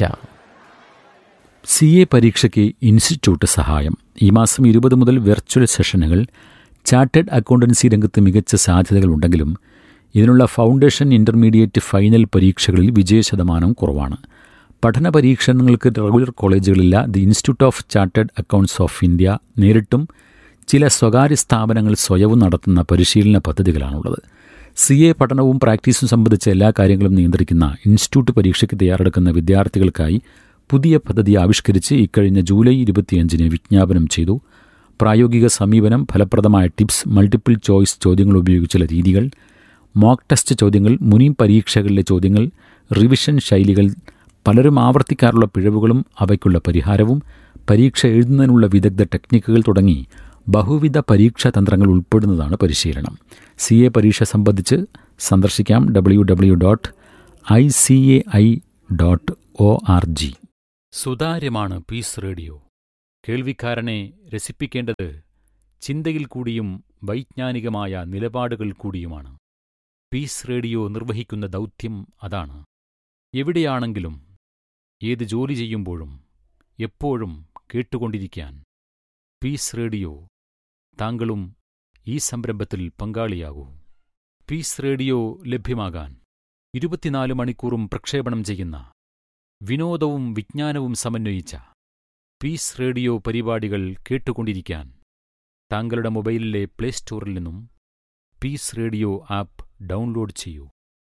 സി എ പരീക്ഷയ്ക്ക് ഇൻസ്റ്റിറ്റ്യൂട്ട് സഹായം. ഈ മാസം ഇരുപത് മുതൽ വെർച്വൽ സെഷനുകൾ. ചാർട്ടേഡ് അക്കൗണ്ടൻസി രംഗത്ത് മികച്ച സാധ്യതകളുണ്ടെങ്കിലും ഇതിനുള്ള ഫൗണ്ടേഷൻ, ഇന്റർമീഡിയറ്റ്, ഫൈനൽ പരീക്ഷകളിൽ വിജയശതമാനം കുറവാണ്. പഠന പരീക്ഷണങ്ങൾക്ക് regular കോളേജുകളില്ല. The institute of chartered accounts of India നേരിട്ടും ചില സ്വകാര്യ സ്ഥാപനങ്ങൾ സ്വയവും നടത്തുന്ന പരിശീലന പദ്ധതികളാണുള്ളത്. സി എ പഠനവും പ്രാക്ടീസും സംബന്ധിച്ച എല്ലാ കാര്യങ്ങളും നിയന്ത്രിക്കുന്ന ഇൻസ്റ്റിറ്റ്യൂട്ട് പരീക്ഷയ്ക്ക് തയ്യാറെടുക്കുന്ന വിദ്യാർത്ഥികൾക്കായി പുതിയ പദ്ധതി ആവിഷ്കരിച്ച് ഇക്കഴിഞ്ഞ ജൂലൈ ഇരുപത്തിയഞ്ചിന് വിജ്ഞാപനം ചെയ്തു. പ്രായോഗിക സമീപനം, ഫലപ്രദമായ ടിപ്സ്, മൾട്ടിപ്പിൾ ചോയ്സ് ചോദ്യങ്ങൾ ഉപയോഗിച്ചുള്ള രീതികൾ, മോക്ക് ടെസ്റ്റ് ചോദ്യങ്ങൾ, മുൻ പരീക്ഷകളിലെ ചോദ്യങ്ങൾ, റിവിഷൻ ശൈലികൾ, പലരും ആവർത്തിക്കാറുള്ള പിഴവുകളും അവയ്ക്കുള്ള പരിഹാരവും, പരീക്ഷ എഴുതുന്നതിനുള്ള വിദഗ്ധ ടെക്നിക്കുകൾ തുടങ്ങി ബഹുവിധ പരീക്ഷാ തന്ത്രങ്ങൾ ഉൾപ്പെടുന്നതാണ് പരിശീലനം. സി എ പരീക്ഷ സംബന്ധിച്ച് സന്ദർശിക്കാം W W dot I C A I dot O R G. സുതാര്യമാണ് piece radio. കേൾവിക്കാരനെ രസിപ്പിക്കേണ്ടത് ചിന്തയിൽ കൂടിയും വൈജ്ഞാനികമായ നിലപാടുകൾ കൂടിയുമാണ്. പീസ് റേഡിയോ നിർവഹിക്കുന്ന ദൗത്യം അതാണ്. എവിടെയാണെങ്കിലും ഏത് ജോലി ചെയ്യുമ്പോഴും എപ്പോഴും കേട്ടുകൊണ്ടിരിക്കാൻ പീസ് റേഡിയോ. താങ്കളും ഈ സംരംഭത്തിൽ പങ്കാളിയാകൂ. പീസ് റേഡിയോ ലഭ്യമാകാൻ ഇരുപത്തിനാല് മണിക്കൂറും പ്രക്ഷേപണം ചെയ്യുന്ന വിനോദവും വിജ്ഞാനവും സമന്വയിച്ച പീസ് റേഡിയോ പരിപാടികൾ കേട്ടുകൊണ്ടിരിക്കാൻ താങ്കളുടെ മൊബൈലിലെ പ്ലേ സ്റ്റോറിൽ നിന്നും പീസ് റേഡിയോ ആപ്പ് ഡൗൺലോഡ് ചെയ്യൂ.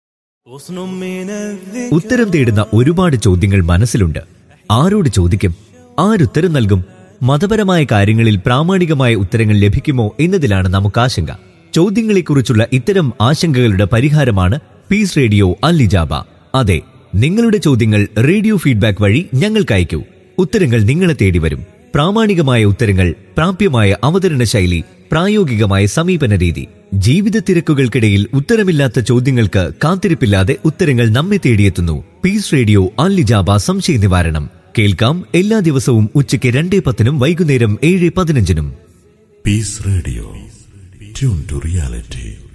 ഉത്തരം തേടുന്ന ഒരുപാട് ചോദ്യങ്ങൾ മനസ്സിലുണ്ട്. ആരോട് ചോദിക്കും? ആരുത്തരം നൽകും? മതപരമായ കാര്യങ്ങളിൽ പ്രാമാണികമായ ഉത്തരങ്ങൾ ലഭിക്കുമോ എന്നതിലാണ് നമുക്ക് ആശങ്ക. ചോദ്യങ്ങളെക്കുറിച്ചുള്ള ഇത്തരം ആശങ്കകളുടെ പരിഹാരമാണ് പീസ് റേഡിയോ അൽ ഇജാബ. അതെ, നിങ്ങളുടെ ചോദ്യങ്ങൾ റേഡിയോ ഫീഡ്ബാക്ക് വഴി ഞങ്ങൾക്ക് അയക്കൂ. ഉത്തരങ്ങൾ നിങ്ങളെ തേടി വരും. പ്രാമാണികമായ ഉത്തരങ്ങൾ, പ്രാപ്യമായ അവതരണ ശൈലി, പ്രായോഗികമായ സമീപന രീതി. ജീവിത തിരക്കുകൾക്കിടയിൽ ഉത്തരമില്ലാത്ത ചോദ്യങ്ങൾക്ക് കാത്തിരിപ്പില്ലാതെ ഉത്തരങ്ങൾ നമ്മെ തേടിയെത്തുന്നു. പീസ് റേഡിയോ അൽ ഇജാബ സംശയ നിവാരണം. കേൾക്കാം എല്ലാ ദിവസവും ഉച്ചയ്ക്ക് രണ്ടേ പത്തിനും വൈകുന്നേരം ഏഴ് പതിനഞ്ചിനും. Piece radio, tune to reality.